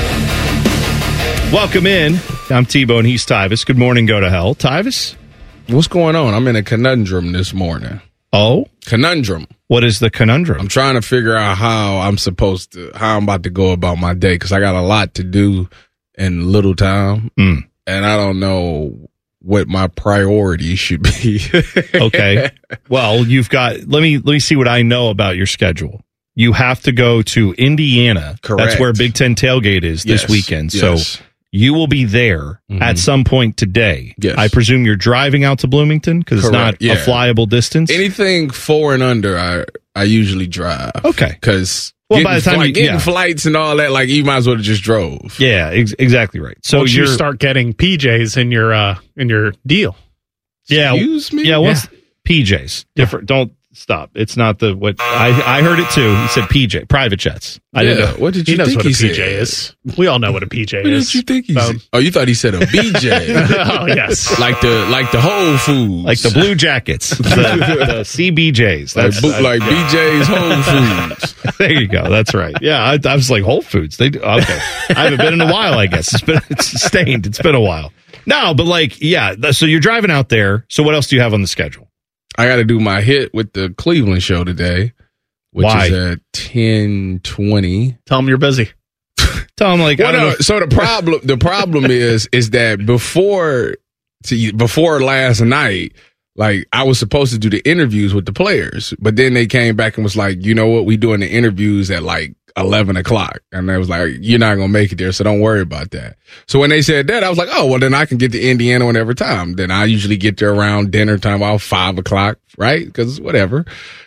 Welcome in. I'm T-Bone. He's Tybus. Good morning, go to hell. Tybus?
What's going on? I'm in a conundrum this morning.
Oh?
Conundrum.
What is the conundrum?
I'm trying to figure out how I'm supposed to, how I'm about to go about my day because I got a lot to do in little time.
Mm.
And I don't know what my priorities should be.
Okay. Well, you've got, let me, let me see what I know about your schedule. You have to go to Indiana.
Correct.
That's where Big Ten Tailgate is this
Yes.
weekend.
Yes.
So you will be there
Mhm.
at some point today.
Yes.
I presume you're driving out to Bloomington because it's not
Correct, yeah.
a flyable distance.
Anything four and under, I, I usually drive.
Okay.
Because
Well,
getting,
by the time
flight,
you-
getting
yeah.
flights and all that, like you might as well have just drove.
Yeah, ex- exactly right. So
Once
you're,
you start getting P Js in your uh in your deal.
yeah,
Excuse me?
yeah, what's P Js? Different. Don't stop. It's not the what I I heard it too. He said P J, private jets. I didn't
Yeah,
know.
what did
He
you
knows
think
what a
he
P J
said?
is. We all know what a P J
What
is.
did you think he
Um,
said? Oh, you thought he said a B J.
oh yes.
like the like the Whole Foods.
Like the Blue Jackets, the, the C B Js.
like,
That's
boot, like B J's Whole Foods.
There you go. That's right. Yeah, I, I was like Whole Foods. They do, okay. I haven't been in a while. I guess it's been it's sustained. It's been a while. No, but like yeah. th- So you're driving out there. So what else do you have on the schedule?
I got to do my hit with the Cleveland show today, which
Why?
is at ten twenty.
Tell them you're busy.
Tell them like I
Well,
don't
no,
know.
so the problem the problem is is that before to, before last night, like I was supposed to do the interviews with the players, but then they came back and was like, you know what, we doing the interviews at like eleven o'clock, and they was like, you're not gonna make it there, so don't worry about that. So when they said that, I was like, oh well, then I can get to Indiana whenever time. Then I usually get there around dinner time, about five o'clock, right? Because whatever.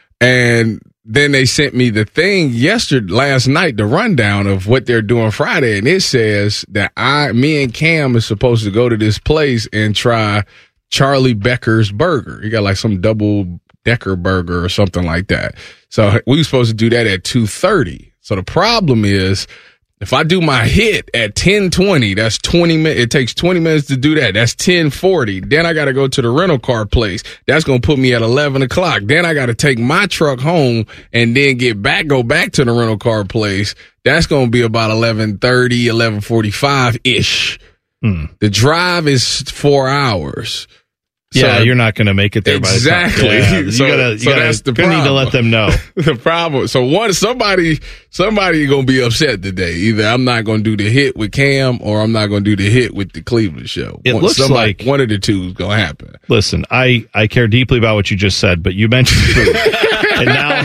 And then they sent me the thing yesterday, last night, the rundown of what they're doing Friday, and it says that I, me and Cam is supposed to go to this place and try Charlie Becker's burger. He got like some double decker burger or something like that. So we were supposed to do that at two thirty. So the problem is, if I do my hit at ten twenty, that's twenty minutes. It takes twenty minutes to do that. That's ten forty. Then I got to go to the rental car place. That's going to put me at eleven o'clock. Then I got to take my truck home and then get back, go back to the rental car place. That's going to be about eleven thirty, eleven forty-five ish.
Hmm.
The drive is four hours.
Yeah,
So-
you're not going to make it there
Exactly.
by the time. Yeah, you
so
gotta, you
so
gotta,
that's the
gonna
problem.
need to let them know.
The problem. So one, somebody, somebody gonna be upset today. Either I'm not gonna do the hit with Cam, or I'm not gonna do the hit with the Cleveland show.
It
One,
looks
somebody-
like-
one of the two is gonna happen.
Listen, I, I care deeply about what you just said, but you mentioned food. And now,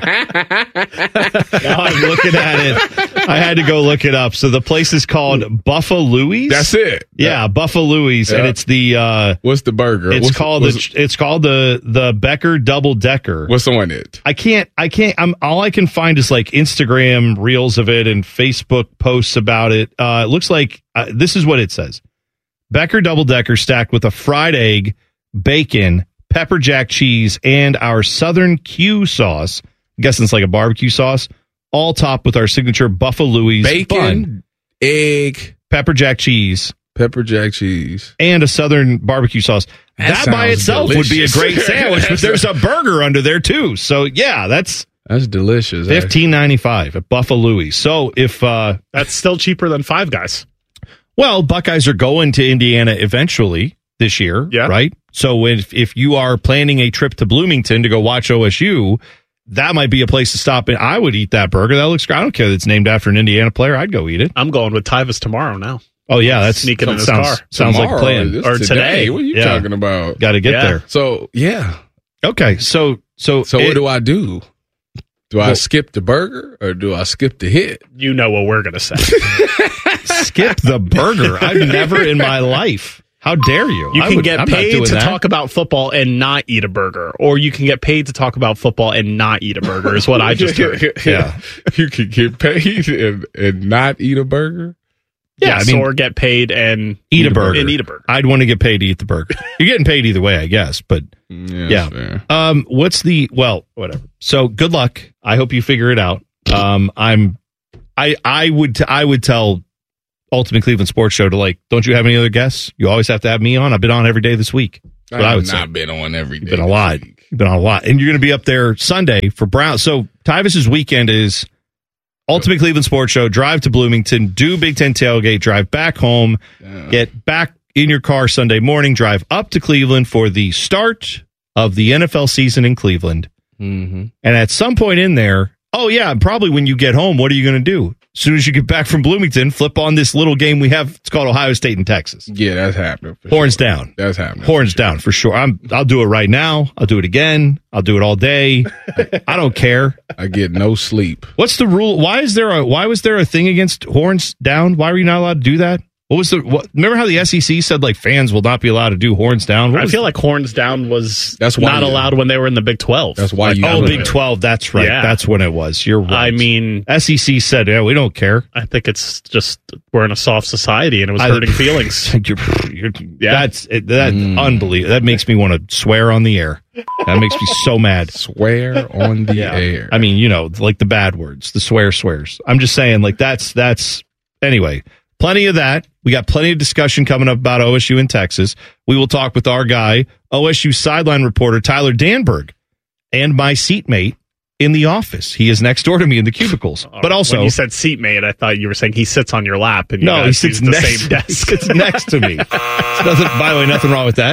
now I'm looking at it. I had to go look it up. So the place is called Buffalo's.
That's it.
Yeah, Buffalo's,
Yeah.
and it's the uh,
What's the burger?
it's
What's-
called
what's-
the it's called the the Becker Double Decker.
What's on it?
I can't I can't I'm all I can find is like Instagram reels of it and Facebook posts about it. Uh, it looks like uh, this is what it says: Becker Double Decker stacked with a fried egg, bacon, pepper jack cheese, and our Southern Q sauce. I'm guessing it's like a barbecue sauce, all topped with our signature Buffalo's
Bacon,
bun,
egg,
pepper jack cheese,
pepper jack cheese,
and a Southern barbecue sauce.
That
That, by
sounds
itself would be a
delicious.
great sandwich, but there's a burger under there too. So yeah, that's
That's delicious.
fifteen ninety five at Buffalo's. So if uh,
That's still cheaper than Five Guys.
well, Buckeyes are going to Indiana eventually this year,
Yeah.
right? So if if you are planning a trip to Bloomington to go watch O S U, that might be a place to stop. And I would eat that burger. That looks great. I don't care that it's named after an Indiana player. I'd go eat it.
I'm going with Tyvus tomorrow now.
Oh, yeah. That's
sneaking in his
sounds,
car.
Sounds
Tomorrow,
like a plan.
it's
Or today.
What are you
Yeah.
talking about?
Got to get
Yeah.
there.
So, yeah.
Okay. So, so,
So
it-
what do I do? Do I
Well-
skip the burger or do I skip the hit?
You know what we're going to say.
skip the burger? I've never in my life. How dare you?
You
I
can
would-
get
I'm not
paid
doing
to
that.
talk about football and not eat a burger, or you can get paid to talk about football and not eat a burger. Is what I just heard.
Yeah.
You could get paid and, and not eat a burger?
Yeah,
Yes,
I mean-
or get paid and
Eat a burger.
And eat a burger.
I'd want to get paid to eat the burger. You're getting paid either way, I guess. But
Yeah.
yeah.
fair.
Um, what's the well, whatever. So good luck. I hope you figure it out. Um, I'm I I would t- I would tell Ultimate Cleveland Sports Show to like, don't you have any other guests? You always have to have me on. I've been on every day this week. That's what I,
I
would
have
say.
not been on every day.
You've been a lot. You've been on a lot. And you're going to be up there Sunday for Brown. So Tyvus's weekend is Ultimate Cleveland Sports Show, drive to Bloomington, do Big Ten tailgate, drive back home, get back in your car Sunday morning, drive up to Cleveland for the start of the N F L season in Cleveland.
Mm-hmm.
And at some point in there, oh, yeah, and probably when you get home, what are you going to do? As soon as you get back from Bloomington, flip on this little game we have. It's called Ohio State and Texas.
Yeah, that's happening. for
Horns
sure.
down.
That's happening.
Horns down for sure. I'm. I'll do it right now. I'll do it again. I'll do it all day. I don't care.
I get no sleep.
What's the rule? Why is there a? Why was there a thing against horns down? Why were you not allowed to do that? What was the? What, remember how the S E C said like fans will not be allowed to do horns down? What
I
was-
feel like horns down was
That's why
not
you-
allowed when they were in the Big twelve.
That's why you.
oh,
do
Big
it.
twelve. That's right.
Yeah.
That's when it was. You're right.
I mean,
S E C said, yeah, we don't care.
I think it's just we're in a soft society and it was
I-
hurting feelings.
You're, you're,
Yeah.
That's it, that
Mm.
unbelievable. That makes me want to swear on the air. That makes me so mad.
Swear on the air.
I mean, you know, like the bad words, the swear swears. I'm just saying, like that's that's anyway. Plenty of that. We got plenty of discussion coming up about O S U in Texas. We will talk with our guy, O S U sideline reporter Tyler Danberg, and my seatmate in the office. He is next door to me in the cubicles. But also,
when you said seatmate, I thought you were saying he sits on your lap and you
no, he
guys
sits
use the
next.
same desk.
He sits next to me. It's nothing, by the way, nothing wrong with that.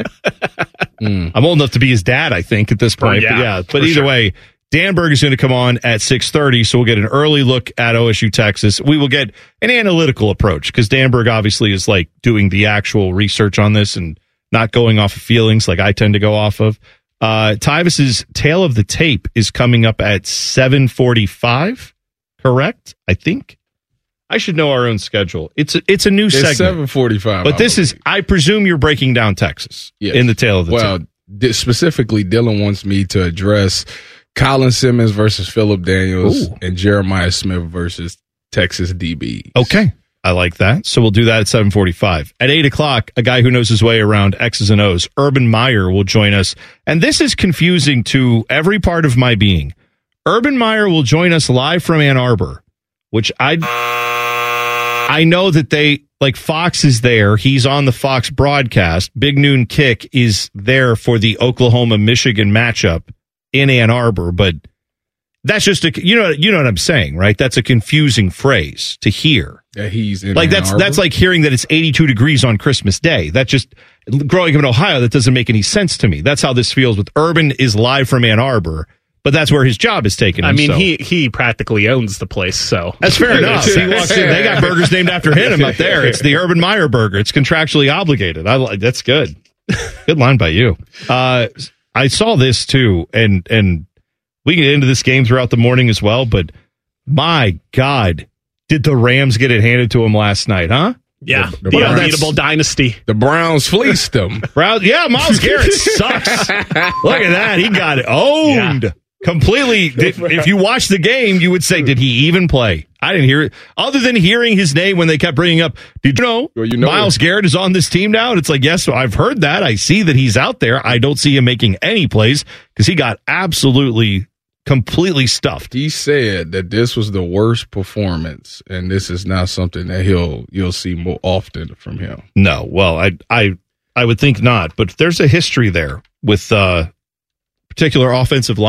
Mm.
I'm old enough to be his dad, I think, at this point.
yeah,
but yeah,
for
but either
sure.
way, Danberg is going to come on at six thirty, so we'll get an early look at O S U Texas. We will get an analytical approach because Danberg obviously is like doing the actual research on this and not going off of feelings like I tend to go off of. Uh, Tyvus's Tale of the Tape is coming up at seven forty-five, correct? I think. I should know our own schedule. It's a, it's a new
It's
segment.
seven forty-five.
But this is, I presume you're breaking down Texas
Yes.
in the Tale of the
well,
Tape.
di- specifically, Dylan wants me to address Colin Simmons versus Phillip Daniels
Ooh.
and Jeremiah Smith versus Texas D B.
Okay. I like that. So we'll do that at seven forty-five. At eight o'clock, a guy who knows his way around X's and O's, Urban Meyer, will join us. And this is confusing to every part of my being. Urban Meyer will join us live from Ann Arbor, which I I know that they, like Fox is there. He's on the Fox broadcast. Big Noon Kick is there for the Oklahoma-Michigan matchup in Ann Arbor, but that's just a, you know, you know what I'm saying, right? That's a confusing phrase to hear.
That he's in
Like
Ann
that's
Arbor?
that's like hearing that it's eighty-two degrees on Christmas Day. That just, growing up in Ohio, that doesn't make any sense to me. That's how this feels with Urban is live from Ann Arbor, but that's where his job is taken him.
I mean,
so.
he he practically owns the place, so
That's fair enough. He walks in, they got burgers named after him up there. It's the Urban Meyer burger. It's contractually obligated. I like that's good. Good line by you. Uh, I saw this too, and and we can get into this game throughout the morning as well. But my God, did the Rams get it handed to them last night? Huh?
yeah,
The-
the,
the Browns-
unbeatable dynasty.
The Browns fleeced them.
Brown, yeah, Myles Garrett sucks. Look at that. He got it owned.
Yeah.
Completely. Did, if you watch the game, you would say, did he even play? I didn't hear it. Other than hearing his name when they kept bringing up, did you know,
Well, you know
Myles
it.
Garrett is on this team now? And it's like, yes, I've heard that. I see that he's out there. I don't see him making any plays because he got absolutely, completely stuffed.
He said that this was the worst performance, and this is not something that he'll you'll see more often from him.
No, well, I, I, I would think not. But there's a history there with uh, particular offensive linemen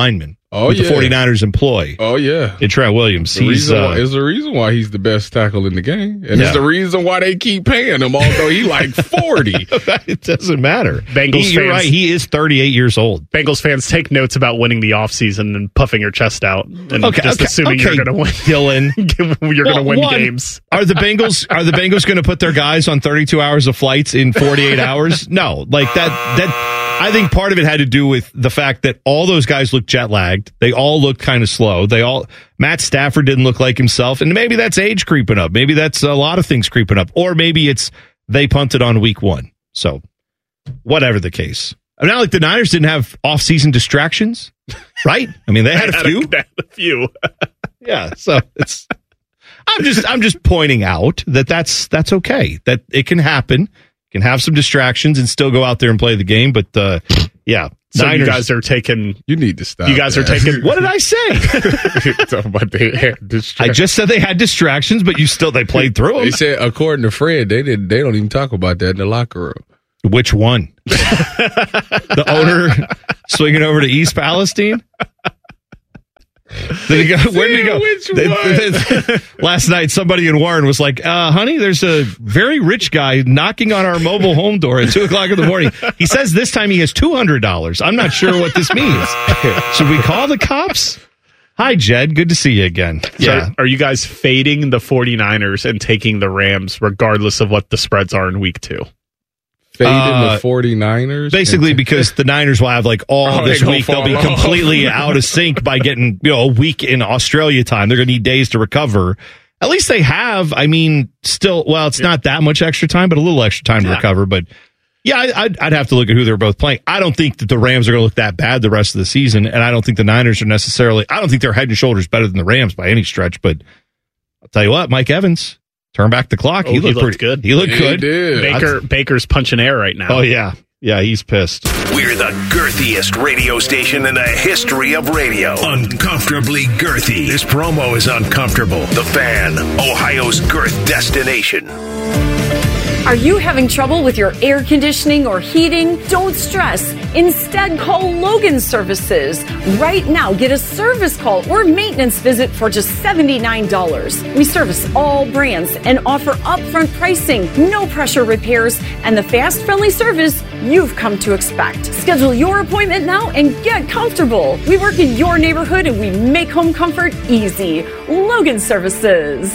Oh,
with
yeah.
the 49ers employ.
Oh, yeah.
In Trent Williams.
The
He's
reason
uh,
why, it's the reason why he's the best tackle in the game. And
Yeah.
it's the reason why they keep paying him, although he like forty.
It doesn't matter.
Bengals
He- you're
fans,
right. He is thirty-eight years old.
Bengals fans, take notes about winning the offseason and puffing your chest out and
Okay,
just
okay,
assuming
okay,
you're going to win.
Dylan.
you're going to
Well,
win
one,
games.
Are the Bengals are the Bengals going to put their guys on thirty-two hours of flights in forty-eight hours? No. Like that that I think part of it had to do with the fact that all those guys looked jet lagged. They all looked kind of slow. They all Matt Stafford didn't look like himself, and maybe that's age creeping up. Maybe that's a lot of things creeping up, or maybe it's they punted on week one. So, whatever the case, I mean, not like the Niners didn't have off-season distractions, right? I mean, they had a few.
They had a few.
Yeah, so it's. I'm just I'm just pointing out that that's that's okay. That it can happen. Can have some distractions and still go out there and play the game. But uh, yeah,
So
Niners,
you guys are taking.
You need to stop.
You guys are
that.
taking.
What did I say?
Talking about they had
I just said they had distractions, but you still they played through them.
They said, according to Fred, they didn't. They don't even talk about that in the locker room.
Which one? The owner swinging over to East Palestine. Did he go, where did he go?
Which
They- they- last night, somebody in Warren was like, uh, honey, there's a very rich guy knocking on our mobile home door at two o'clock in the morning. He says this time he has two hundred dollars. I'm not sure what this means. Should we call the cops? Hi, Jed. Good to see you again.
So
Yeah.
are you guys fading the 49ers and taking the Rams regardless of what the spreads are in week two?
Fading
Uh,
the 49ers?
Basically, because the Niners will have like all
Oh,
this
they go
week, they'll be
fall off.
completely out of sync by getting you know a week in Australia time. They're going to need days to recover. At least they have. I mean, still, well, it's not that much extra time, but a little extra time to
Yeah.
recover. But yeah, I, I'd, I'd have to look at who they're both playing. I don't think that the Rams are going to look that bad the rest of the season, and I don't think the Niners are necessarily. I don't think they're head and shoulders better than the Rams by any stretch. But I'll tell you what, Mike Evans. Turn back the clock.
Oh,
he looked
he looked
pretty
good.
He looked
He
good.
did.
Baker Baker's punching air right now.
Oh yeah, yeah. He's pissed.
We're the girthiest radio station in the history of radio. Uncomfortably girthy. This promo is uncomfortable. The Fan, Ohio's girth destination.
Are you having trouble with your air conditioning or heating? Don't stress. Instead, call Logan Services. Right now, get a service call or maintenance visit for just seventy-nine dollars. We service all brands and offer upfront pricing, no pressure repairs, and the fast, friendly service you've come to expect. Schedule your appointment now and get comfortable. We work in your neighborhood and we make home comfort easy. Logan Services.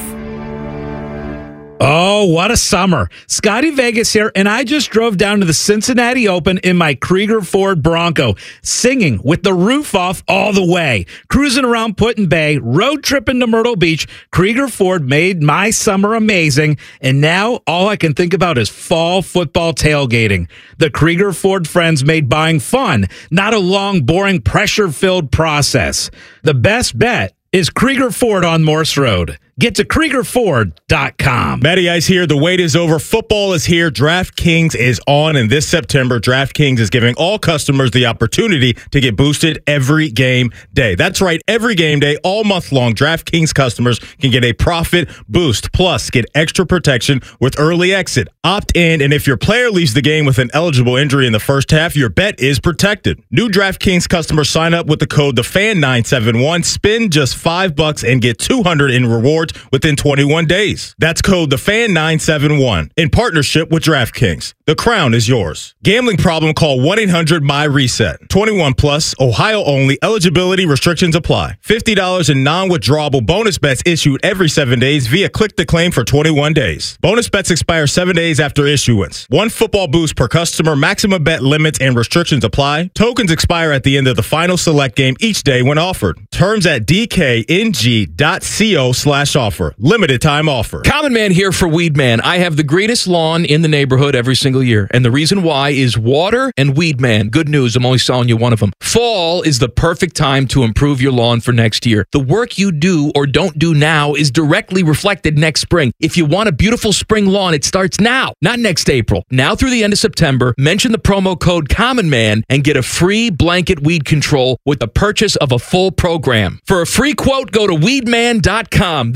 Oh, what a summer. Scotty Vegas here, and I just drove down to the Cincinnati Open in my Krieger Ford Bronco, singing with the roof off all the way. Cruising around Put-in Bay, road tripping to Myrtle Beach, Krieger Ford made my summer amazing, and now all I can think about is fall football tailgating. The Krieger Ford friends made buying fun, not a long, boring, pressure-filled process. The best bet is Krieger Ford on Morse Road. Get to Krieger Ford dot com.
Matty Ice here. The wait is over. Football is here. DraftKings is on. And this September, DraftKings is giving all customers the opportunity to get boosted every game day. That's right. Every game day, all month long, DraftKings customers can get a profit boost. Plus, get extra protection with early exit. Opt in, and if your player leaves the game with an eligible injury in the first half, your bet is protected. New DraftKings customers sign up with the code the fan nine seven one. Spend just five bucks and get two hundred in rewards within twenty-one days. That's code the fan nine seven one in partnership with DraftKings. The crown is yours. Gambling problem? Call one eight hundred my reset. twenty-one plus, Ohio only. Eligibility restrictions apply. fifty dollars in non-withdrawable bonus bets issued every seven days via click to claim for twenty-one days. Bonus bets expire seven days after issuance. One football boost per customer. Maximum bet limits and restrictions apply. Tokens expire at the end of the final select game each day when offered. Terms at dkng.co slash offer. Limited time offer.
Common Man here for Weed Man. I have the greatest lawn in the neighborhood every single year. And the reason why is water and Weed Man. Good news, I'm only selling you one of them. Fall is the perfect time to improve your lawn for next year. The work you do or don't do now is directly reflected next spring. If you want a beautiful spring lawn, it starts now, not next April. Now through the end of September, mention the promo code Common Man and get a free blanket weed control with the purchase of a full program. For a free quote, go to weed man dot com. That's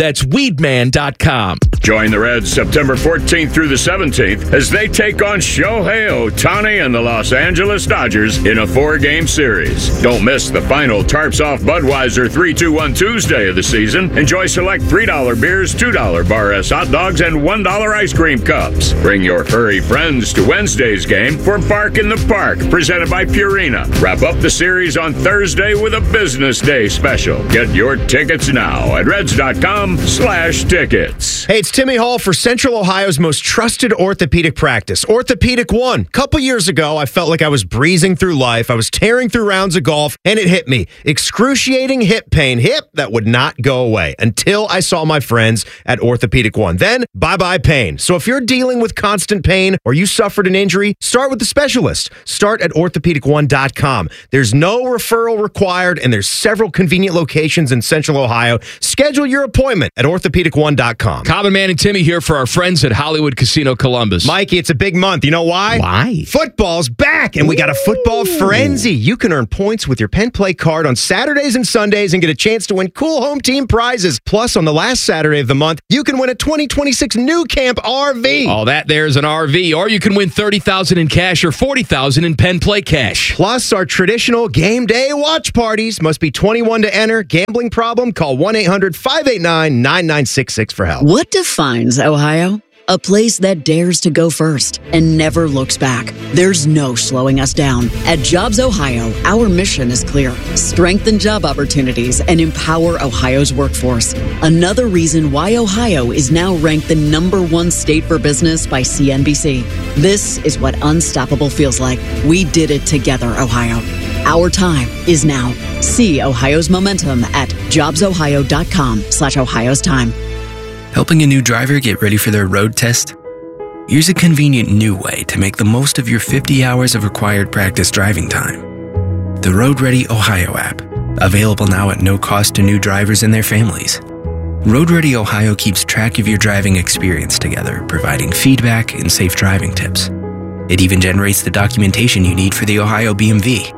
That's weedman dot com.
Join the Reds September fourteenth through the seventeenth as they take on Shohei Ohtani and the Los Angeles Dodgers in a four-game series. Don't miss the final Tarps Off Budweiser three two one Tuesday of the season. Enjoy select three dollar beers, two dollar Bar S hot dogs, and one dollar ice cream cups. Bring your furry friends to Wednesday's game for Bark in the Park, presented by Purina. Wrap up the series on Thursday with a Business Day special. Get your tickets now at reds.com slash tickets.
Hey, it's Timmy Hall for Central Ohio's most trusted orthopedic practice, Orthopedic One. A couple years ago, I felt like I was breezing through life. I was tearing through rounds of golf, and it hit me. Excruciating hip pain. Hip that would not go away until I saw my friends at Orthopedic One. Then, bye-bye pain. So if you're dealing with constant pain or you suffered an injury, start with the specialist. Start at orthopedic one dot com. There's no referral required, and there's several convenient locations in Central Ohio. Schedule your appointment at orthopedic one dot com.
Common Man and Timmy here for our friends at Hollywood Casino Columbus.
Mikey, it's a big month. You know why?
Why?
Football's back, and we got a football frenzy. You can earn points with your Penn Play card on Saturdays and Sundays and get a chance to win cool home team prizes. Plus, on the last Saturday of the month, you can win a twenty twenty-six New Camp R V.
All that there's an R V, or you can win thirty thousand dollars in cash or forty thousand dollars in Penn Play cash.
Plus, our traditional game day watch parties. Must be twenty-one to enter. Gambling problem? Call one eight hundred five eight nine nine nine six six for help.
What defines Ohio? A place that dares to go first and never looks back. There's no slowing us down. At Jobs Ohio, our mission is clear. Strengthen job opportunities and empower Ohio's workforce. Another reason why Ohio is now ranked the number one state for business by C N B C. This is what unstoppable feels like. We did it together, Ohio. Our time is now. See Ohio's momentum at jobsohio.com slash Ohio's time.
Helping a new driver get ready for their road test? Here's a convenient new way to make the most of your fifty hours of required practice driving time. The Road Ready Ohio app, available now at no cost to new drivers and their families. Road Ready Ohio keeps track of your driving experience together, providing feedback and safe driving tips. It even generates the documentation you need for the Ohio B M V.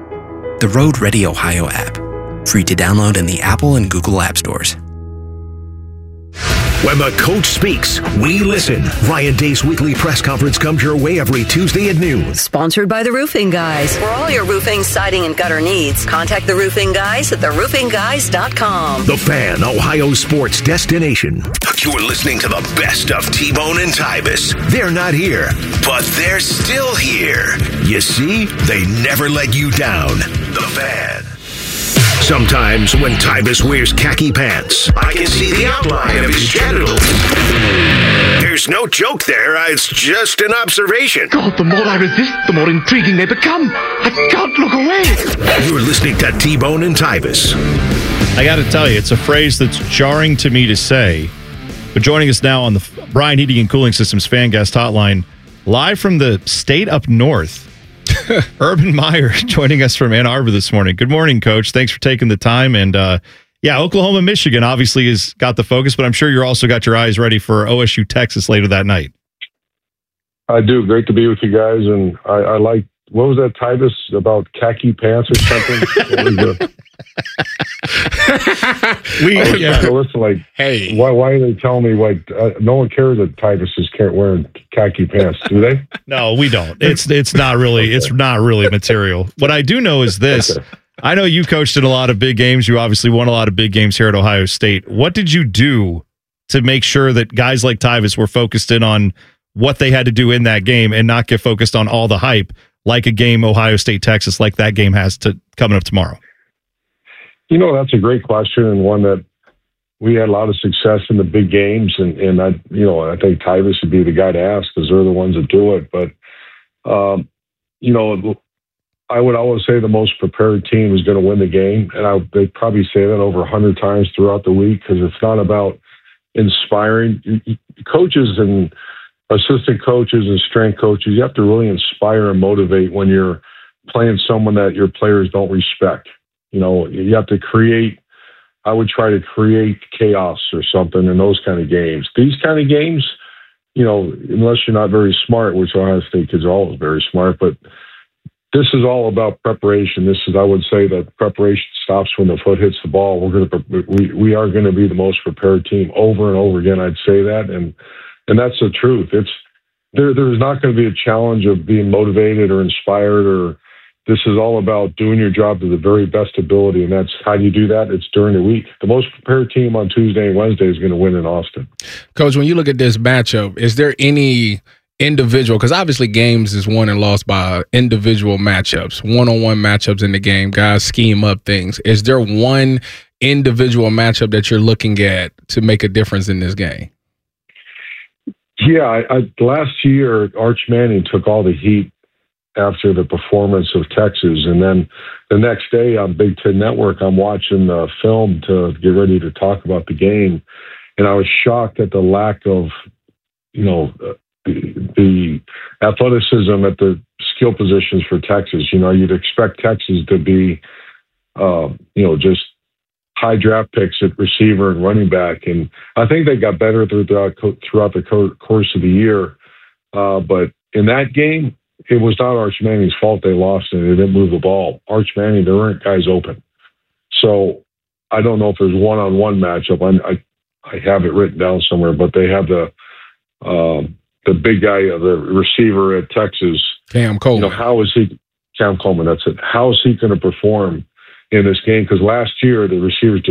The Road Ready Ohio app, free to download in the Apple and Google App Stores.
When the coach speaks, we listen. Ryan Day's weekly press conference comes your way every Tuesday at noon.
Sponsored by The Roofing Guys. For all your roofing, siding, and gutter needs, contact The Roofing Guys at the roofing guys dot com.
The Fan, Ohio sports destination.
You're listening to the best of T-Bone and Tybus.
They're not here,
but they're still here.
You see, they never let you down.
The Fan.
Sometimes when Tybus wears khaki pants,
I can see the outline of his genitals. There's no joke there. It's just an observation.
God, the more I resist, the more intriguing they become. I can't look away.
You're listening to T-Bone and Tybus.
I got to tell you, it's a phrase that's jarring to me to say. But joining us now on the Bryan Heating and Cooling Systems Fan Guest Hotline, live from the state up north, Urban Meyer joining us from Ann Arbor this morning. Good morning, Coach. Thanks for taking the time. And uh, yeah, Oklahoma, Michigan obviously has got the focus, but I'm sure you're also got your eyes ready for O S U, Texas later that night.
I do. Great to be with you guys. And I, I like, what was that, Tybus, about khaki pants or something? What was the, we I was yeah. trying to listen, like, hey, why? Why are they telling me like uh, no one cares that Tybuses can't wear khaki pants? Do they?
No, we don't. It's it's not really okay. It's not really material. What I do know is this: okay. I know you coached in a lot of big games. You obviously won a lot of big games here at Ohio State. What did you do to make sure that guys like Tybus were focused in on what they had to do in that game and not get focused on all the hype, like a game Ohio State Texas, like that game has to coming up tomorrow?
You know, that's a great question, and one that we had a lot of success in the big games, and, and I, you know, I think Tybus would be the guy to ask because they're the ones that do it. But, um, you know, I would always say the most prepared team is going to win the game, and I they probably say that over a hundred times throughout the week because it's not about inspiring coaches and assistant coaches and strength coaches. You have to really inspire and motivate when you're playing someone that your players don't respect. You know, you have to create, I would try to create chaos or something in those kind of games. These kind of games, you know, unless you're not very smart, which Ohio State kids are always very smart, but this is all about preparation. This is, I would say, that preparation stops when the foot hits the ball. We're going to, we, we are going to be the most prepared team over and over again. I'd say that, and and that's the truth. It's there. There's not going to be a challenge of being motivated or inspired, or this is all about doing your job to the very best ability, and that's how do you do that? It's during the week. The most prepared team on Tuesday and Wednesday is going to win in Austin.
Coach, when you look at this matchup, is there any individual, because obviously games is won and lost by individual matchups, one-on-one matchups in the game, guys scheme up things. Is there one individual matchup that you're looking at to make a difference in this game?
Yeah, I, I, last year, Arch Manning took all the heat after the performance of Texas, and then the next day on Big Ten Network, I'm watching the film to get ready to talk about the game, and I was shocked at the lack of, you know, the, the athleticism at the skill positions for Texas. You know, you'd expect Texas to be, uh, you know, just high draft picks at receiver and running back, and I think they got better throughout throughout the course of the year. Uh, but in that game, it was not Arch Manning's fault they lost and they didn't move the ball. Arch Manning, there weren't guys open. So I don't know if there's one-on-one matchup. I I, I have it written down somewhere, but they have the um, the big guy, the receiver at Texas,
Cam Coleman.
You know, how is he? Cam Coleman. That's it. How is he going to perform in this game? Because last year the receivers